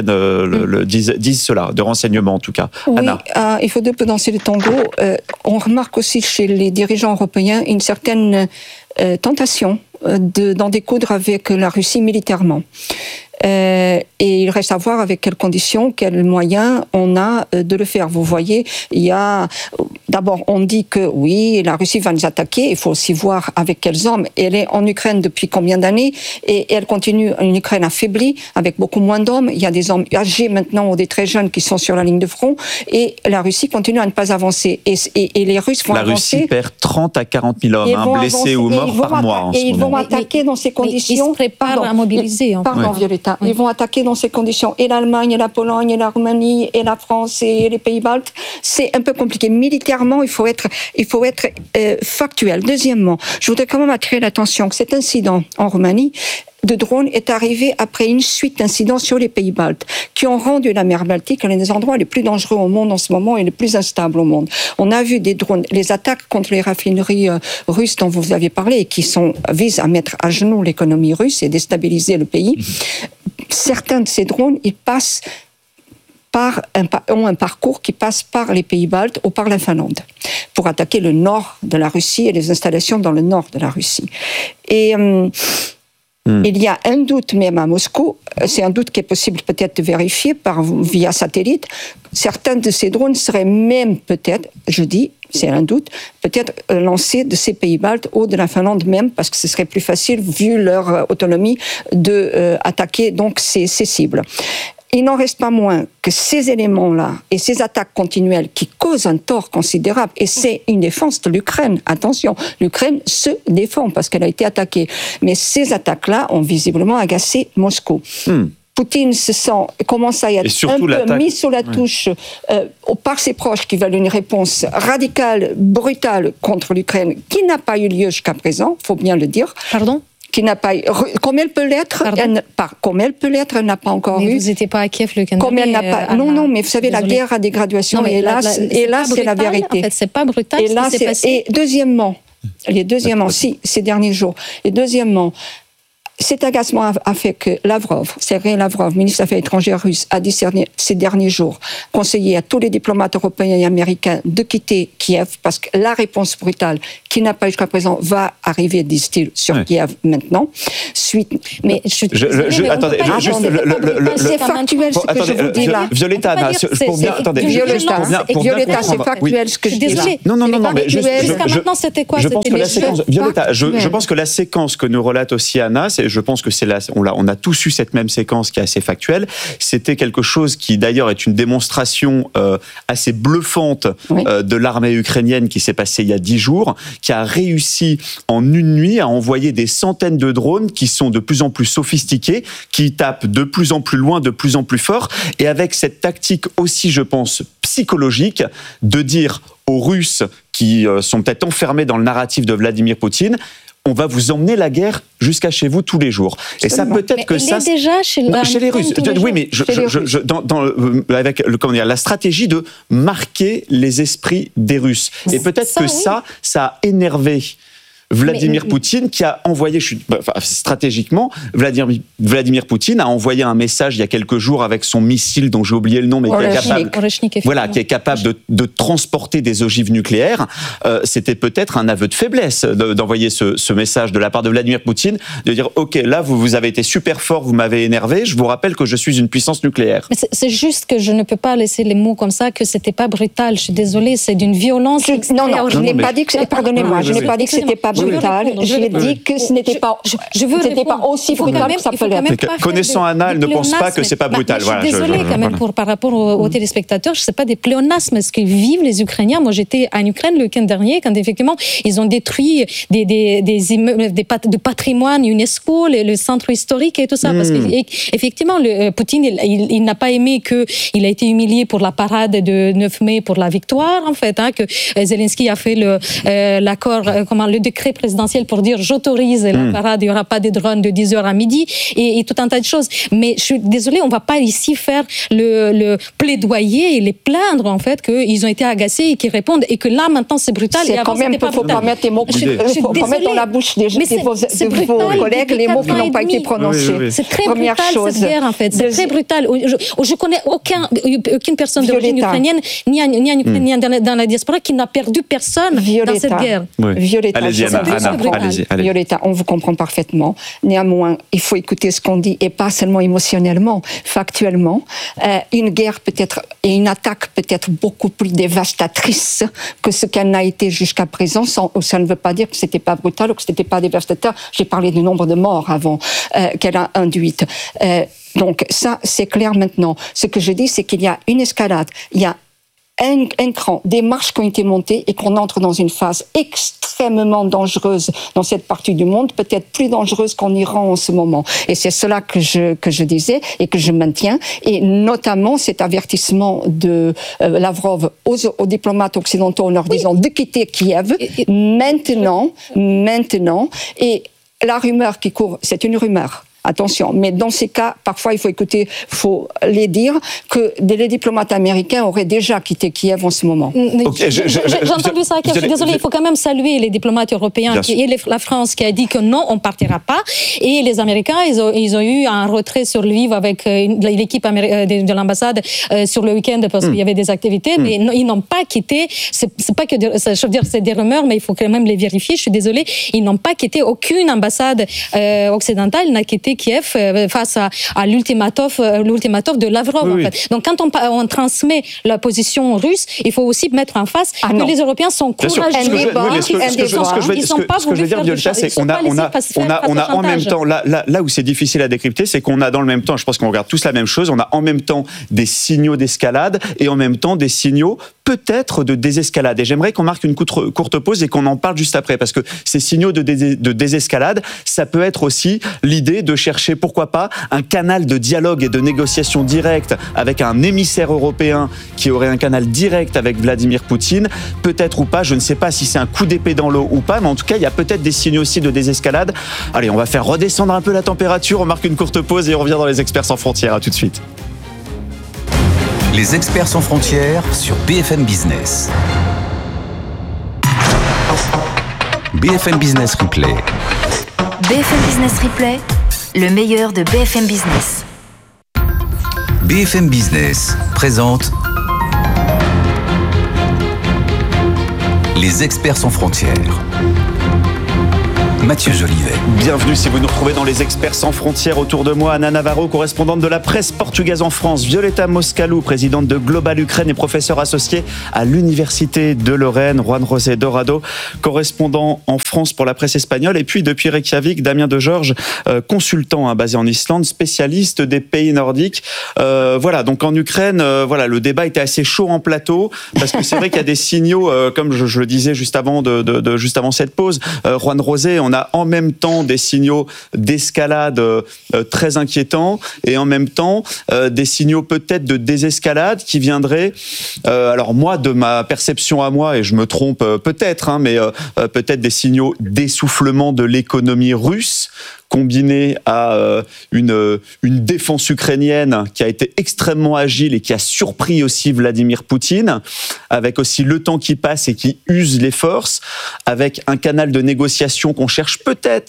disent cela, de renseignement en tout cas. Oui, Anna. Il faut deux peu danser le tango. On remarque aussi chez les dirigeants européens une certaine tentation d'en découdre avec la Russie militairement. Et il reste à voir avec quelles conditions, quels moyens on a de le faire. Vous voyez, d'abord, on dit que oui, la Russie va nous attaquer. Il faut aussi voir avec quels hommes. Elle est en Ukraine depuis combien d'années et elle continue, une Ukraine affaiblie, avec beaucoup moins d'hommes. Il y a des hommes âgés maintenant ou des très jeunes qui sont sur la ligne de front. Et la Russie continue à ne pas avancer. Et les Russes vont avancer. La Russie perd 30 à 40 000 hommes blessés ou morts par mois. Et ils vont attaquer dans ces conditions. Ils se préparent à mobiliser. Pardon, Violetta. Ils vont attaquer dans ces conditions. Et l'Allemagne, et la Pologne, et la Roumanie, et la France, et les Pays-Baltes. C'est un peu compliqué. Militairement, il faut être factuel. Deuxièmement, je voudrais quand même attirer l'attention que cet incident en Roumanie de drone est arrivé après une suite d'incidents sur les Pays-Baltes qui ont rendu la mer Baltique l'un des endroits les plus dangereux au monde en ce moment et les plus instables au monde. On a vu des drones, les attaques contre les raffineries russes dont vous avez parlé et qui visent à mettre à genoux l'économie russe et déstabiliser le pays. Certains de ces drones, ils passent ont un parcours qui passe par les Pays-Baltes ou par la Finlande pour attaquer le nord de la Russie et les installations dans le nord de la Russie. Et Il y a un doute même à Moscou, c'est un doute qui est possible peut-être de vérifier via satellite. Certains de ces drones seraient même peut-être, je dis, c'est un doute, peut-être lancés de ces pays baltes ou de la Finlande même, parce que ce serait plus facile, vu leur autonomie, de attaquer donc ces cibles. Il n'en reste pas moins que ces éléments-là et ces attaques continuelles qui causent un tort considérable, et c'est une défense de l'Ukraine. Attention, l'Ukraine se défend parce qu'elle a été attaquée. Mais ces attaques-là ont visiblement agacé Moscou. Poutine commence à être un peu mis sous la touche par ses proches qui veulent une réponse radicale, brutale contre l'Ukraine, qui n'a pas eu lieu jusqu'à présent, il faut bien le dire. Pardon ? Qui n'a pas eu, comme elle peut l'être, elle n'a pas encore eu. Mais vous n'étiez pas à Kiev le week-end dernier. Elle n'a pas. Non, mais vous savez, la guerre a des graduations. Non, et là, c'est la vérité. En fait, c'est pas brutal. Et là, c'est passé. Et deuxièmement, ces derniers jours. Et deuxièmement, cet agacement a fait que Sergei Lavrov, ministre des Affaires étrangères russe, a dit ces derniers jours, conseillé à tous les diplomates européens et américains de quitter Kiev, parce que la réponse brutale, qui n'a pas jusqu'à présent, va arriver, disent-ils, sur Kiev maintenant. Mais attendez, c'est factuel ce que je vous dis là. Violetta, Violetta, c'est factuel ce que je dis là. Non, mais jusqu'à maintenant, c'était quoi? Je pense que la séquence, Violetta, je pense que la séquence que nous relate aussi Anna, je pense que on a tous eu cette même séquence qui est assez factuelle. C'était quelque chose qui d'ailleurs est une démonstration assez bluffante de l'armée ukrainienne qui s'est passée il y a 10 jours, qui a réussi en une nuit à envoyer des centaines de drones qui sont de plus en plus sophistiqués, qui tapent de plus en plus loin, de plus en plus fort, et avec cette tactique aussi, je pense, psychologique, de dire aux Russes qui sont peut-être enfermés dans le narratif de Vladimir Poutine, on va vous emmener la guerre jusqu'à chez vous tous les jours. Et ça peut-être que ça... Il est déjà chez les Russes. Oui, mais avec la stratégie de marquer les esprits des Russes. Et peut-être que ça a énervé Vladimir Poutine, qui a envoyé, stratégiquement, Vladimir Poutine a envoyé un message il y a quelques jours avec son missile dont j'ai oublié le nom, mais qui est capable de transporter des ogives nucléaires. C'était peut-être un aveu de faiblesse d'envoyer ce message de la part de Vladimir Poutine, de dire ok, là vous avez été super fort, vous m'avez énervé, je vous rappelle que je suis une puissance nucléaire. Mais c'est juste que je ne peux pas laisser les mots comme ça, que c'était pas brutal. Je suis désolée, c'est d'une violence. Non, je n'ai pas dit que pardonnez-moi, je n'ai pas dit que c'était pas brutal. J'ai dit que ce n'était pas aussi brutal que ça peut l'être. Connaissant Anna, elle ne pense pas que c'est pas brutal. Je suis désolée quand même par rapport aux téléspectateurs. Je ne sais pas des pléonasmes ce que vivent les Ukrainiens. Moi, j'étais en Ukraine le week-end dernier quand effectivement ils ont détruit des immeubles de patrimoine UNESCO, le centre historique et tout ça. Parce qu'effectivement, Poutine, il n'a pas aimé qu'il a été humilié pour la parade de 9 mai pour la victoire, en fait, que Zelensky a fait le décret présidentiel pour dire j'autorise la parade, il n'y aura pas de drones de 10h à midi et tout un tas de choses. Mais je suis désolée, on ne va pas ici faire le plaidoyer et les plaindre en fait qu'ils ont été agacés et qu'ils répondent et que là maintenant c'est brutal. Il ne faut pas mettre les mots, faut pas mettre dans la bouche de vos collègues les mots qui n'ont pas été prononcés. C'est très brutal cette guerre en fait, c'est très brutal. Je connais aucune personne d'origine ukrainienne ni en Ukraine ni dans la diaspora qui n'a perdu personne dans cette guerre. Violetta, on vous comprend parfaitement. Néanmoins, il faut écouter ce qu'on dit et pas seulement émotionnellement, factuellement. Une guerre peut-être et une attaque peut-être beaucoup plus dévastatrice que ce qu'elle n'a été jusqu'à présent. Ça ne veut pas dire que c'était pas brutal ou que c'était pas dévastateur. J'ai parlé du nombre de morts avant qu'elle a induite. Donc ça, c'est clair maintenant. Ce que je dis, c'est qu'il y a une escalade. Il y a un cran, des marches qui ont été montées et qu'on entre dans une phase extrêmement dangereuse dans cette partie du monde, peut-être plus dangereuse qu'en Iran en ce moment. Et c'est cela que je disais et que je maintiens. Et notamment cet avertissement de Lavrov aux diplomates occidentaux en leur disant de quitter Kiev maintenant. Et la rumeur qui court, c'est une rumeur. Attention, mais dans ces cas, parfois il faut les dire que les diplomates américains auraient déjà quitté Kiev en ce moment. Okay, j'ai entendu ça. Je suis désolée, il faut quand même saluer les diplomates européens et la France qui a dit que non, on partira pas. Et les Américains, ils ont eu un retrait sur Lviv avec l'équipe de l'ambassade sur le week-end parce qu'il y avait des activités, mais ils n'ont pas quitté. C'est pas que je veux dire, c'est des rumeurs, mais il faut quand même les vérifier. Je suis désolée, ils n'ont pas quitté. Aucune ambassade occidentale n'a quitté Kiev face à l'ultimatum de Lavrov. En fait. Donc quand on transmet la position russe, il faut aussi mettre en face que les Européens sont courageux. Ce que je veux dire, Violetta, c'est qu'on a en même temps, là où c'est difficile à décrypter, c'est qu'on a dans le même temps, je pense qu'on regarde tous la même chose, on a en même temps des signaux d'escalade et en même temps des signaux peut-être de désescalade. Et j'aimerais qu'on marque une courte pause et qu'on en parle juste après, parce que ces signaux de désescalade, ça peut être aussi l'idée de chercher, pourquoi pas, un canal de dialogue et de négociation directe avec un émissaire européen qui aurait un canal direct avec Vladimir Poutine, peut-être ou pas, je ne sais pas si c'est un coup d'épée dans l'eau ou pas, mais en tout cas, il y a peut-être des signaux aussi de désescalade. Allez, on va faire redescendre un peu la température, on marque une courte pause et on revient dans les Experts sans frontières. À tout de suite. Les Experts sans frontières sur BFM Business. BFM Business Replay. BFM Business Replay, le meilleur de BFM Business. BFM Business présente Les Experts sans frontières. Mathieu Jolivet. Bienvenue si vous nous retrouvez dans les Experts sans frontières. Autour de moi, Anna Navarro, correspondante de la presse portugaise en France, Violetta Moscalou, présidente de Global Ukraine et professeur associé à l'Université de Lorraine, Juan José Dorado, correspondant en France pour la presse espagnole, et puis depuis Reykjavik, Damien Degeorges, consultant basé en Islande, spécialiste des pays nordiques. Voilà, donc en Ukraine, voilà, le débat était assez chaud en plateau, parce que c'est vrai qu'il y a des signaux, comme je le disais juste avant juste avant cette pause, Juan José, on a en même temps des signaux d'escalade très inquiétants et en même temps des signaux peut-être de désescalade qui viendraient, alors moi, de ma perception à moi, et je me trompe peut-être, mais peut-être des signaux d'essoufflement de l'économie russe, combiné à une défense ukrainienne qui a été extrêmement agile et qui a surpris aussi Vladimir Poutine, avec aussi le temps qui passe et qui use les forces, avec un canal de négociation qu'on cherche peut-être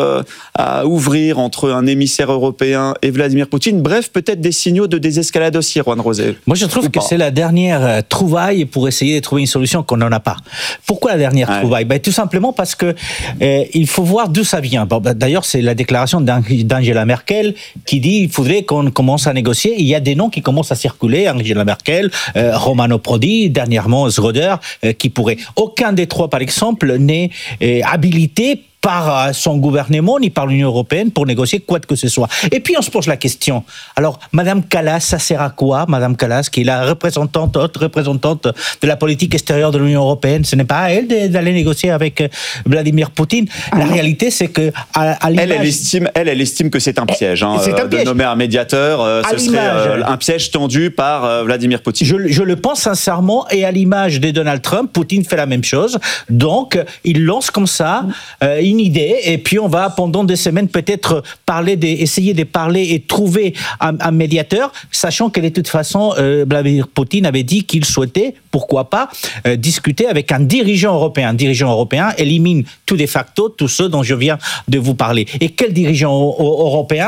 à ouvrir entre un émissaire européen et Vladimir Poutine. Bref, peut-être des signaux de désescalade aussi, Juan José. Moi, je trouve que c'est la dernière trouvaille pour essayer de trouver une solution qu'on n'en a pas. Pourquoi la dernière trouvaille ? Tout simplement parce que il faut voir d'où ça vient. Bon, d'ailleurs, c'est la déclaration d'Angela Merkel qui dit qu'il faudrait qu'on commence à négocier. Il y a des noms qui commencent à circuler, Angela Merkel, Romano Prodi, dernièrement Schröder, qui pourraient. Aucun des trois, par exemple, n'est habilité par son gouvernement ni par l'Union européenne pour négocier quoi que ce soit. Et puis on se pose la question, alors Madame Kallas, ça sert à quoi, Madame Kallas, qui est la haute représentante de la politique extérieure de l'Union européenne, ce n'est pas à elle d'aller négocier avec Vladimir Poutine. La réalité, c'est que à l'image... Elle estime que c'est un piège, de nommer un médiateur, ce serait un piège tendu par Vladimir Poutine. Je le pense sincèrement, et à l'image de Donald Trump, Poutine fait la même chose. Donc, il lance comme ça une idée, et puis on va pendant des semaines peut-être essayer de parler et trouver un médiateur, sachant que de toute façon Vladimir Poutine avait dit qu'il souhaitait, pourquoi pas, discuter avec un dirigeant européen. Un dirigeant européen élimine tout de facto tous ceux dont je viens de vous parler. Et quel dirigeant européen ?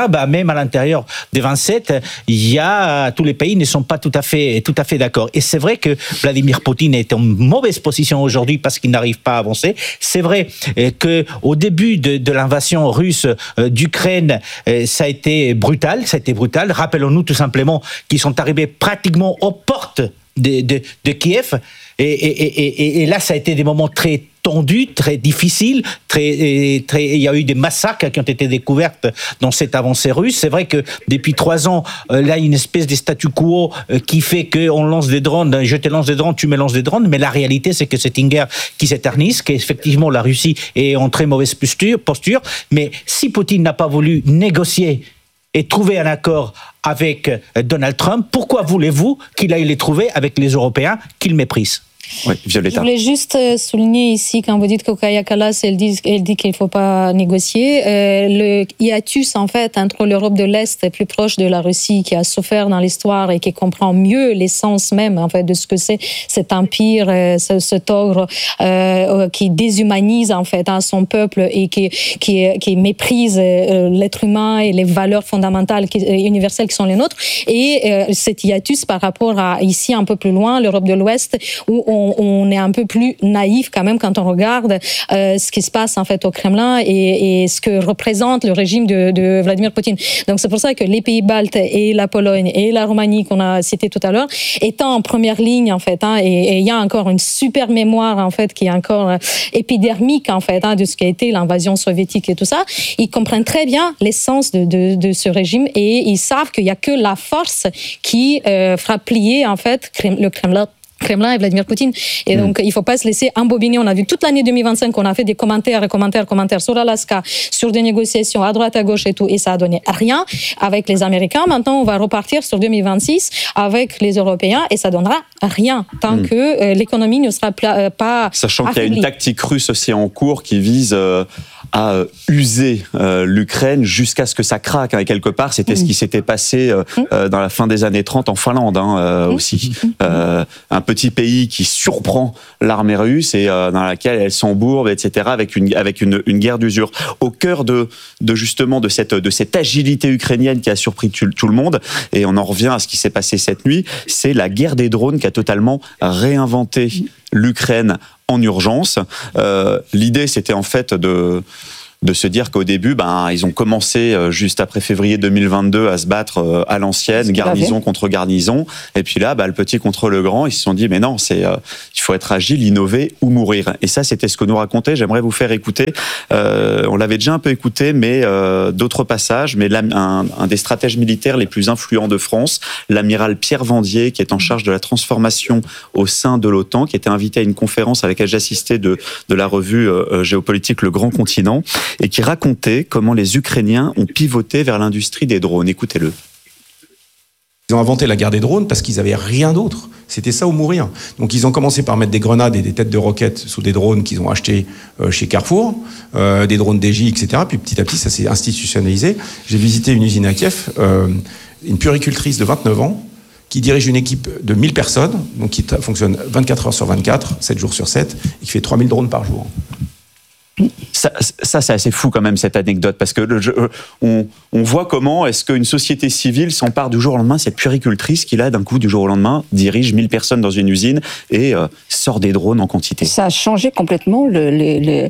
Même à l'intérieur des 27, tous les pays ne sont pas tout à fait d'accord. Et c'est vrai que Vladimir Poutine est en mauvaise position aujourd'hui parce qu'il n'arrive pas à avancer. C'est vrai que au début de l'invasion russe d'Ukraine, ça a été brutal. Rappelons-nous tout simplement qu'ils sont arrivés pratiquement aux portes de Kiev. Et là, ça a été des moments très tendus, très difficiles. Il y a eu des massacres qui ont été découverts dans cette avancée russe. C'est vrai que depuis 3 ans, là, il y a une espèce de statu quo qui fait qu'on lance des drones, je te lance des drones, tu me lances des drones. Mais la réalité, c'est que c'est une guerre qui s'éternise, qu'effectivement, la Russie est en très mauvaise posture. Mais si Poutine n'a pas voulu négocier et trouver un accord avec Donald Trump, pourquoi voulez-vous qu'il aille les trouver avec les Européens qu'il méprise ? Oui, Violetta. Je voulais juste souligner ici, quand vous dites que Kaja Kallas, elle dit qu'il ne faut pas négocier, le hiatus, en fait, entre l'Europe de l'Est, plus proche de la Russie, qui a souffert dans l'histoire et qui comprend mieux l'essence même, en fait, de ce que c'est cet empire, cet ogre qui déshumanise, en fait, son peuple et qui méprise l'être humain et les valeurs fondamentales universelles qui sont les nôtres. Et cet hiatus par rapport à, ici, un peu plus loin, l'Europe de l'Ouest, où on est un peu plus naïf quand même quand on regarde ce qui se passe en fait au Kremlin et ce que représente le régime de Vladimir Poutine. Donc c'est pour ça que les pays baltes et la Pologne et la Roumanie qu'on a cité tout à l'heure étant en première ligne en fait, et il y a encore une super mémoire en fait qui est encore épidermique en fait de ce qu'a été l'invasion soviétique et tout ça, ils comprennent très bien l'essence de ce régime et ils savent qu'il y a que la force qui fera plier en fait le Kremlin et Vladimir Poutine. Et donc, il ne faut pas se laisser embobiner. On a vu toute l'année 2025 qu'on a fait des commentaires sur l'Alaska, sur des négociations à droite, à gauche et tout, et ça a donné rien avec les Américains. Maintenant, on va repartir sur 2026 avec les Européens et ça donnera rien tant que l'économie ne sera pas Sachant qu'il y a affaiblie. une tactique russe aussi en cours qui vise à user l'Ukraine jusqu'à ce que ça craque. Et quelque part, c'était ce qui s'était passé dans la fin des années 30 en Finlande aussi. Un petit pays qui surprend l'armée russe et dans laquelle elle s'embourbe, etc., avec une guerre d'usure. Au cœur de justement de cette agilité ukrainienne qui a surpris tout le monde, et on en revient à ce qui s'est passé cette nuit, c'est la guerre des drones qui a totalement réinventé l'Ukraine en urgence. L'idée, c'était en fait de se dire qu'au début, ils ont commencé juste après février 2022 à se battre à l'ancienne, garnison contre garnison. Et puis là, le petit contre le grand, ils se sont dit, mais non, il faut être agile, innover ou mourir. Et ça, c'était ce que nous racontait. J'aimerais vous faire écouter. On l'avait déjà un peu écouté, mais d'autres passages. Mais un des stratèges militaires les plus influents de France, l'amiral Pierre Vendier, qui est en charge de la transformation au sein de l'OTAN, qui était invité à une conférence à laquelle j'assistais de la revue géopolitique Le Grand Continent, et qui racontait comment les Ukrainiens ont pivoté vers l'industrie des drones. Écoutez-le. Ils ont inventé la guerre des drones parce qu'ils n'avaient rien d'autre. C'était ça ou mourir. Donc ils ont commencé par mettre des grenades et des têtes de roquettes sous des drones qu'ils ont achetés chez Carrefour, des drones DJ, etc. Puis petit à petit, ça s'est institutionnalisé. J'ai visité une usine à Kiev, une puéricultrice de 29 ans, qui dirige une équipe de 1000 personnes, donc qui fonctionne 24 heures sur 24, 7 jours sur 7, et qui fait 3000 drones par jour. Ça, c'est assez fou quand même, cette anecdote, parce que on voit comment est-ce qu'une société civile s'empare du jour au lendemain, cette puéricultrice qui, là, d'un coup, du jour au lendemain, dirige 1000 personnes dans une usine et sort des drones en quantité. Ça a changé complètement la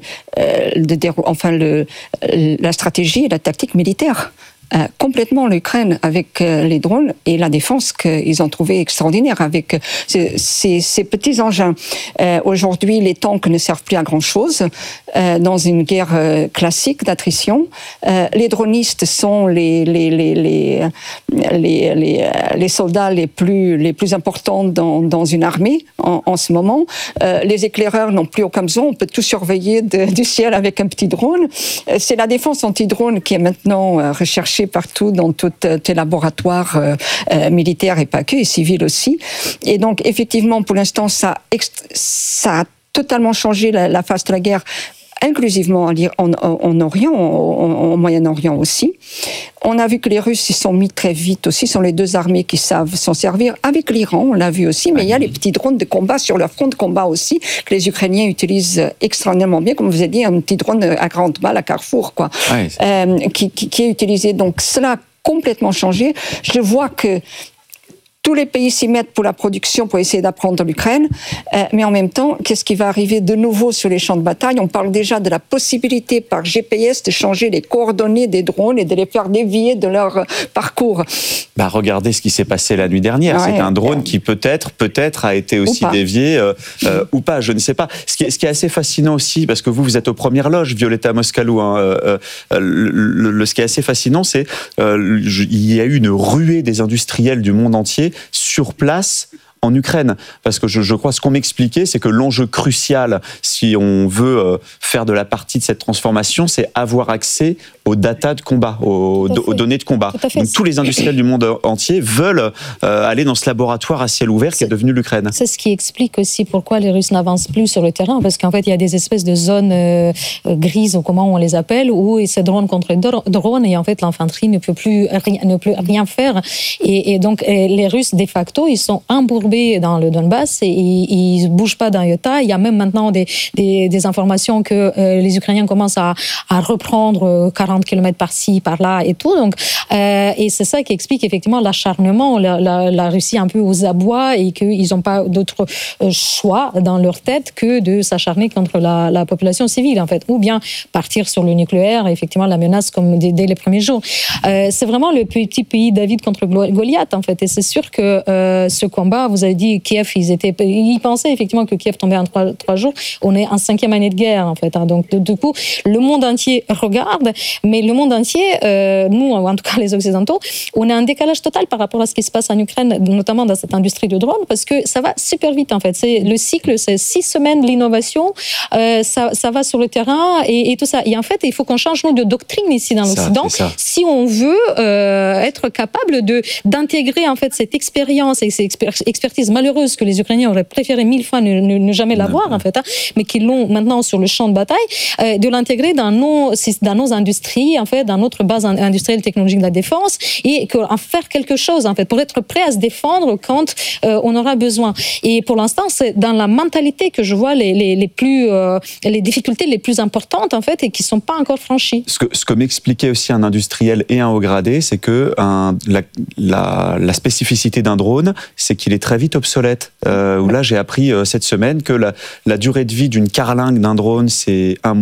stratégie et la tactique militaire. Complètement l'Ukraine avec les drones et la défense qu'ils ont trouvé extraordinaire avec ces petits engins. Aujourd'hui, les tanks ne servent plus à grand-chose dans une guerre classique d'attrition. Les dronistes sont les soldats les plus importants dans une armée en ce moment. Les éclaireurs n'ont plus aucun besoin. On peut tout surveiller du ciel avec un petit drone. C'est la défense anti-drone qui est maintenant recherchée partout dans tous les laboratoires militaires et pas que, et civils aussi. Et donc, effectivement, pour l'instant, ça a totalement changé la face de la guerre, inclusivement en Orient, en Moyen-Orient aussi. On a vu que les Russes s'y sont mis très vite aussi, sont les deux armées qui savent s'en servir. Avec l'Iran, on l'a vu aussi, mais il y a les petits drones de combat sur leur front de combat aussi, que les Ukrainiens utilisent extrêmement bien, comme vous avez dit, un petit drone à grande balle à Carrefour, quoi, qui est utilisé. Donc cela a complètement changé. Je vois que tous les pays s'y mettent pour la production, pour essayer d'apprendre l'Ukraine, mais en même temps, qu'est-ce qui va arriver de nouveau sur les champs de bataille? On parle déjà de la possibilité par GPS de changer les coordonnées des drones et de les faire dévier de leur parcours. Regardez ce qui s'est passé la nuit dernière. C'est un drone qui peut-être a été aussi dévié ou pas, je ne sais pas. Ce qui est assez fascinant aussi, parce que vous êtes aux premières loges, Violetta Moscalou, ce qui est assez fascinant, c'est il y a eu une ruée des industriels du monde entier sur place en Ukraine. Parce que je crois, ce qu'on m'expliquait, c'est que l'enjeu crucial, si on veut faire de la partie de cette transformation, c'est avoir accès aux data de combat, aux données de combat. Donc tous les industriels du monde entier veulent aller dans ce laboratoire à ciel ouvert qui est devenu l'Ukraine. C'est ce qui explique aussi pourquoi les Russes n'avancent plus sur le terrain, parce qu'en fait, il y a des espèces de zones grises, ou comment on les appelle, où c'est drone contre drone, et en fait, l'infanterie ne peut plus rien faire. Et donc, les Russes, de facto, ils sont embourbés dans le Donbass et ils ne bougent pas d'un iota. Il y a même maintenant des informations que les Ukrainiens commencent à reprendre 40 km par-ci, par-là et tout. Donc, et c'est ça qui explique effectivement l'acharnement, la Russie un peu aux abois, et qu'ils n'ont pas d'autre choix dans leur tête que de s'acharner contre la population civile, en fait. Ou bien partir sur le nucléaire, effectivement, la menace comme dès les premiers jours. C'est vraiment le petit pays David contre Goliath, en fait. Et c'est sûr que ce combat, vous avez dit, Kiev, ils pensaient effectivement que Kiev tombait en 3 jours. On est en 5e année de guerre, en fait. Donc, du coup, le monde entier regarde, mais le monde entier, nous, en tout cas les Occidentaux, on a un décalage total par rapport à ce qui se passe en Ukraine, notamment dans cette industrie de drones, parce que ça va super vite, en fait. Le cycle, c'est 6 semaines de l'innovation, ça va sur le terrain et tout ça. Et en fait, il faut qu'on change de doctrine ici dans l'Occident si on veut être capable d'intégrer en fait cette expérience et cette expertise malheureuse que les Ukrainiens auraient préféré 1000 fois ne jamais l'avoir, en fait, mais qu'ils l'ont maintenant sur le champ de bataille, de l'intégrer dans nos industries, en fait, dans notre base industrielle technologique de la défense, et en faire quelque chose, en fait, pour être prêt à se défendre quand on aura besoin. Et pour l'instant, c'est dans la mentalité que je vois les difficultés les plus importantes, en fait, et qui ne sont pas encore franchies. Ce que m'expliquait aussi un industriel et un haut gradé, c'est que la spécificité d'un drone, c'est qu'il est très vite obsolète. Où là, j'ai appris cette semaine que la durée de vie d'une carlingue d'un drone, c'est 1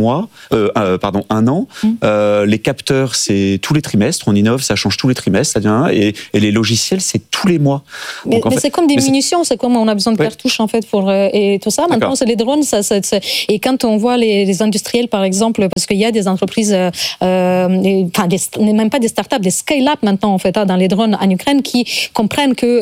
an. Les capteurs, c'est tous les trimestres. On innove, ça change tous les trimestres. Et les logiciels, c'est tous les mois. Mais c'est comme des munitions, c'est comme on a besoin de cartouches, en fait, et tout ça. Maintenant, c'est les drones. Et quand on voit les industriels, par exemple, parce qu'il y a des entreprises, même pas des startups, des scale-up maintenant, en fait, dans les drones en Ukraine, qui comprennent que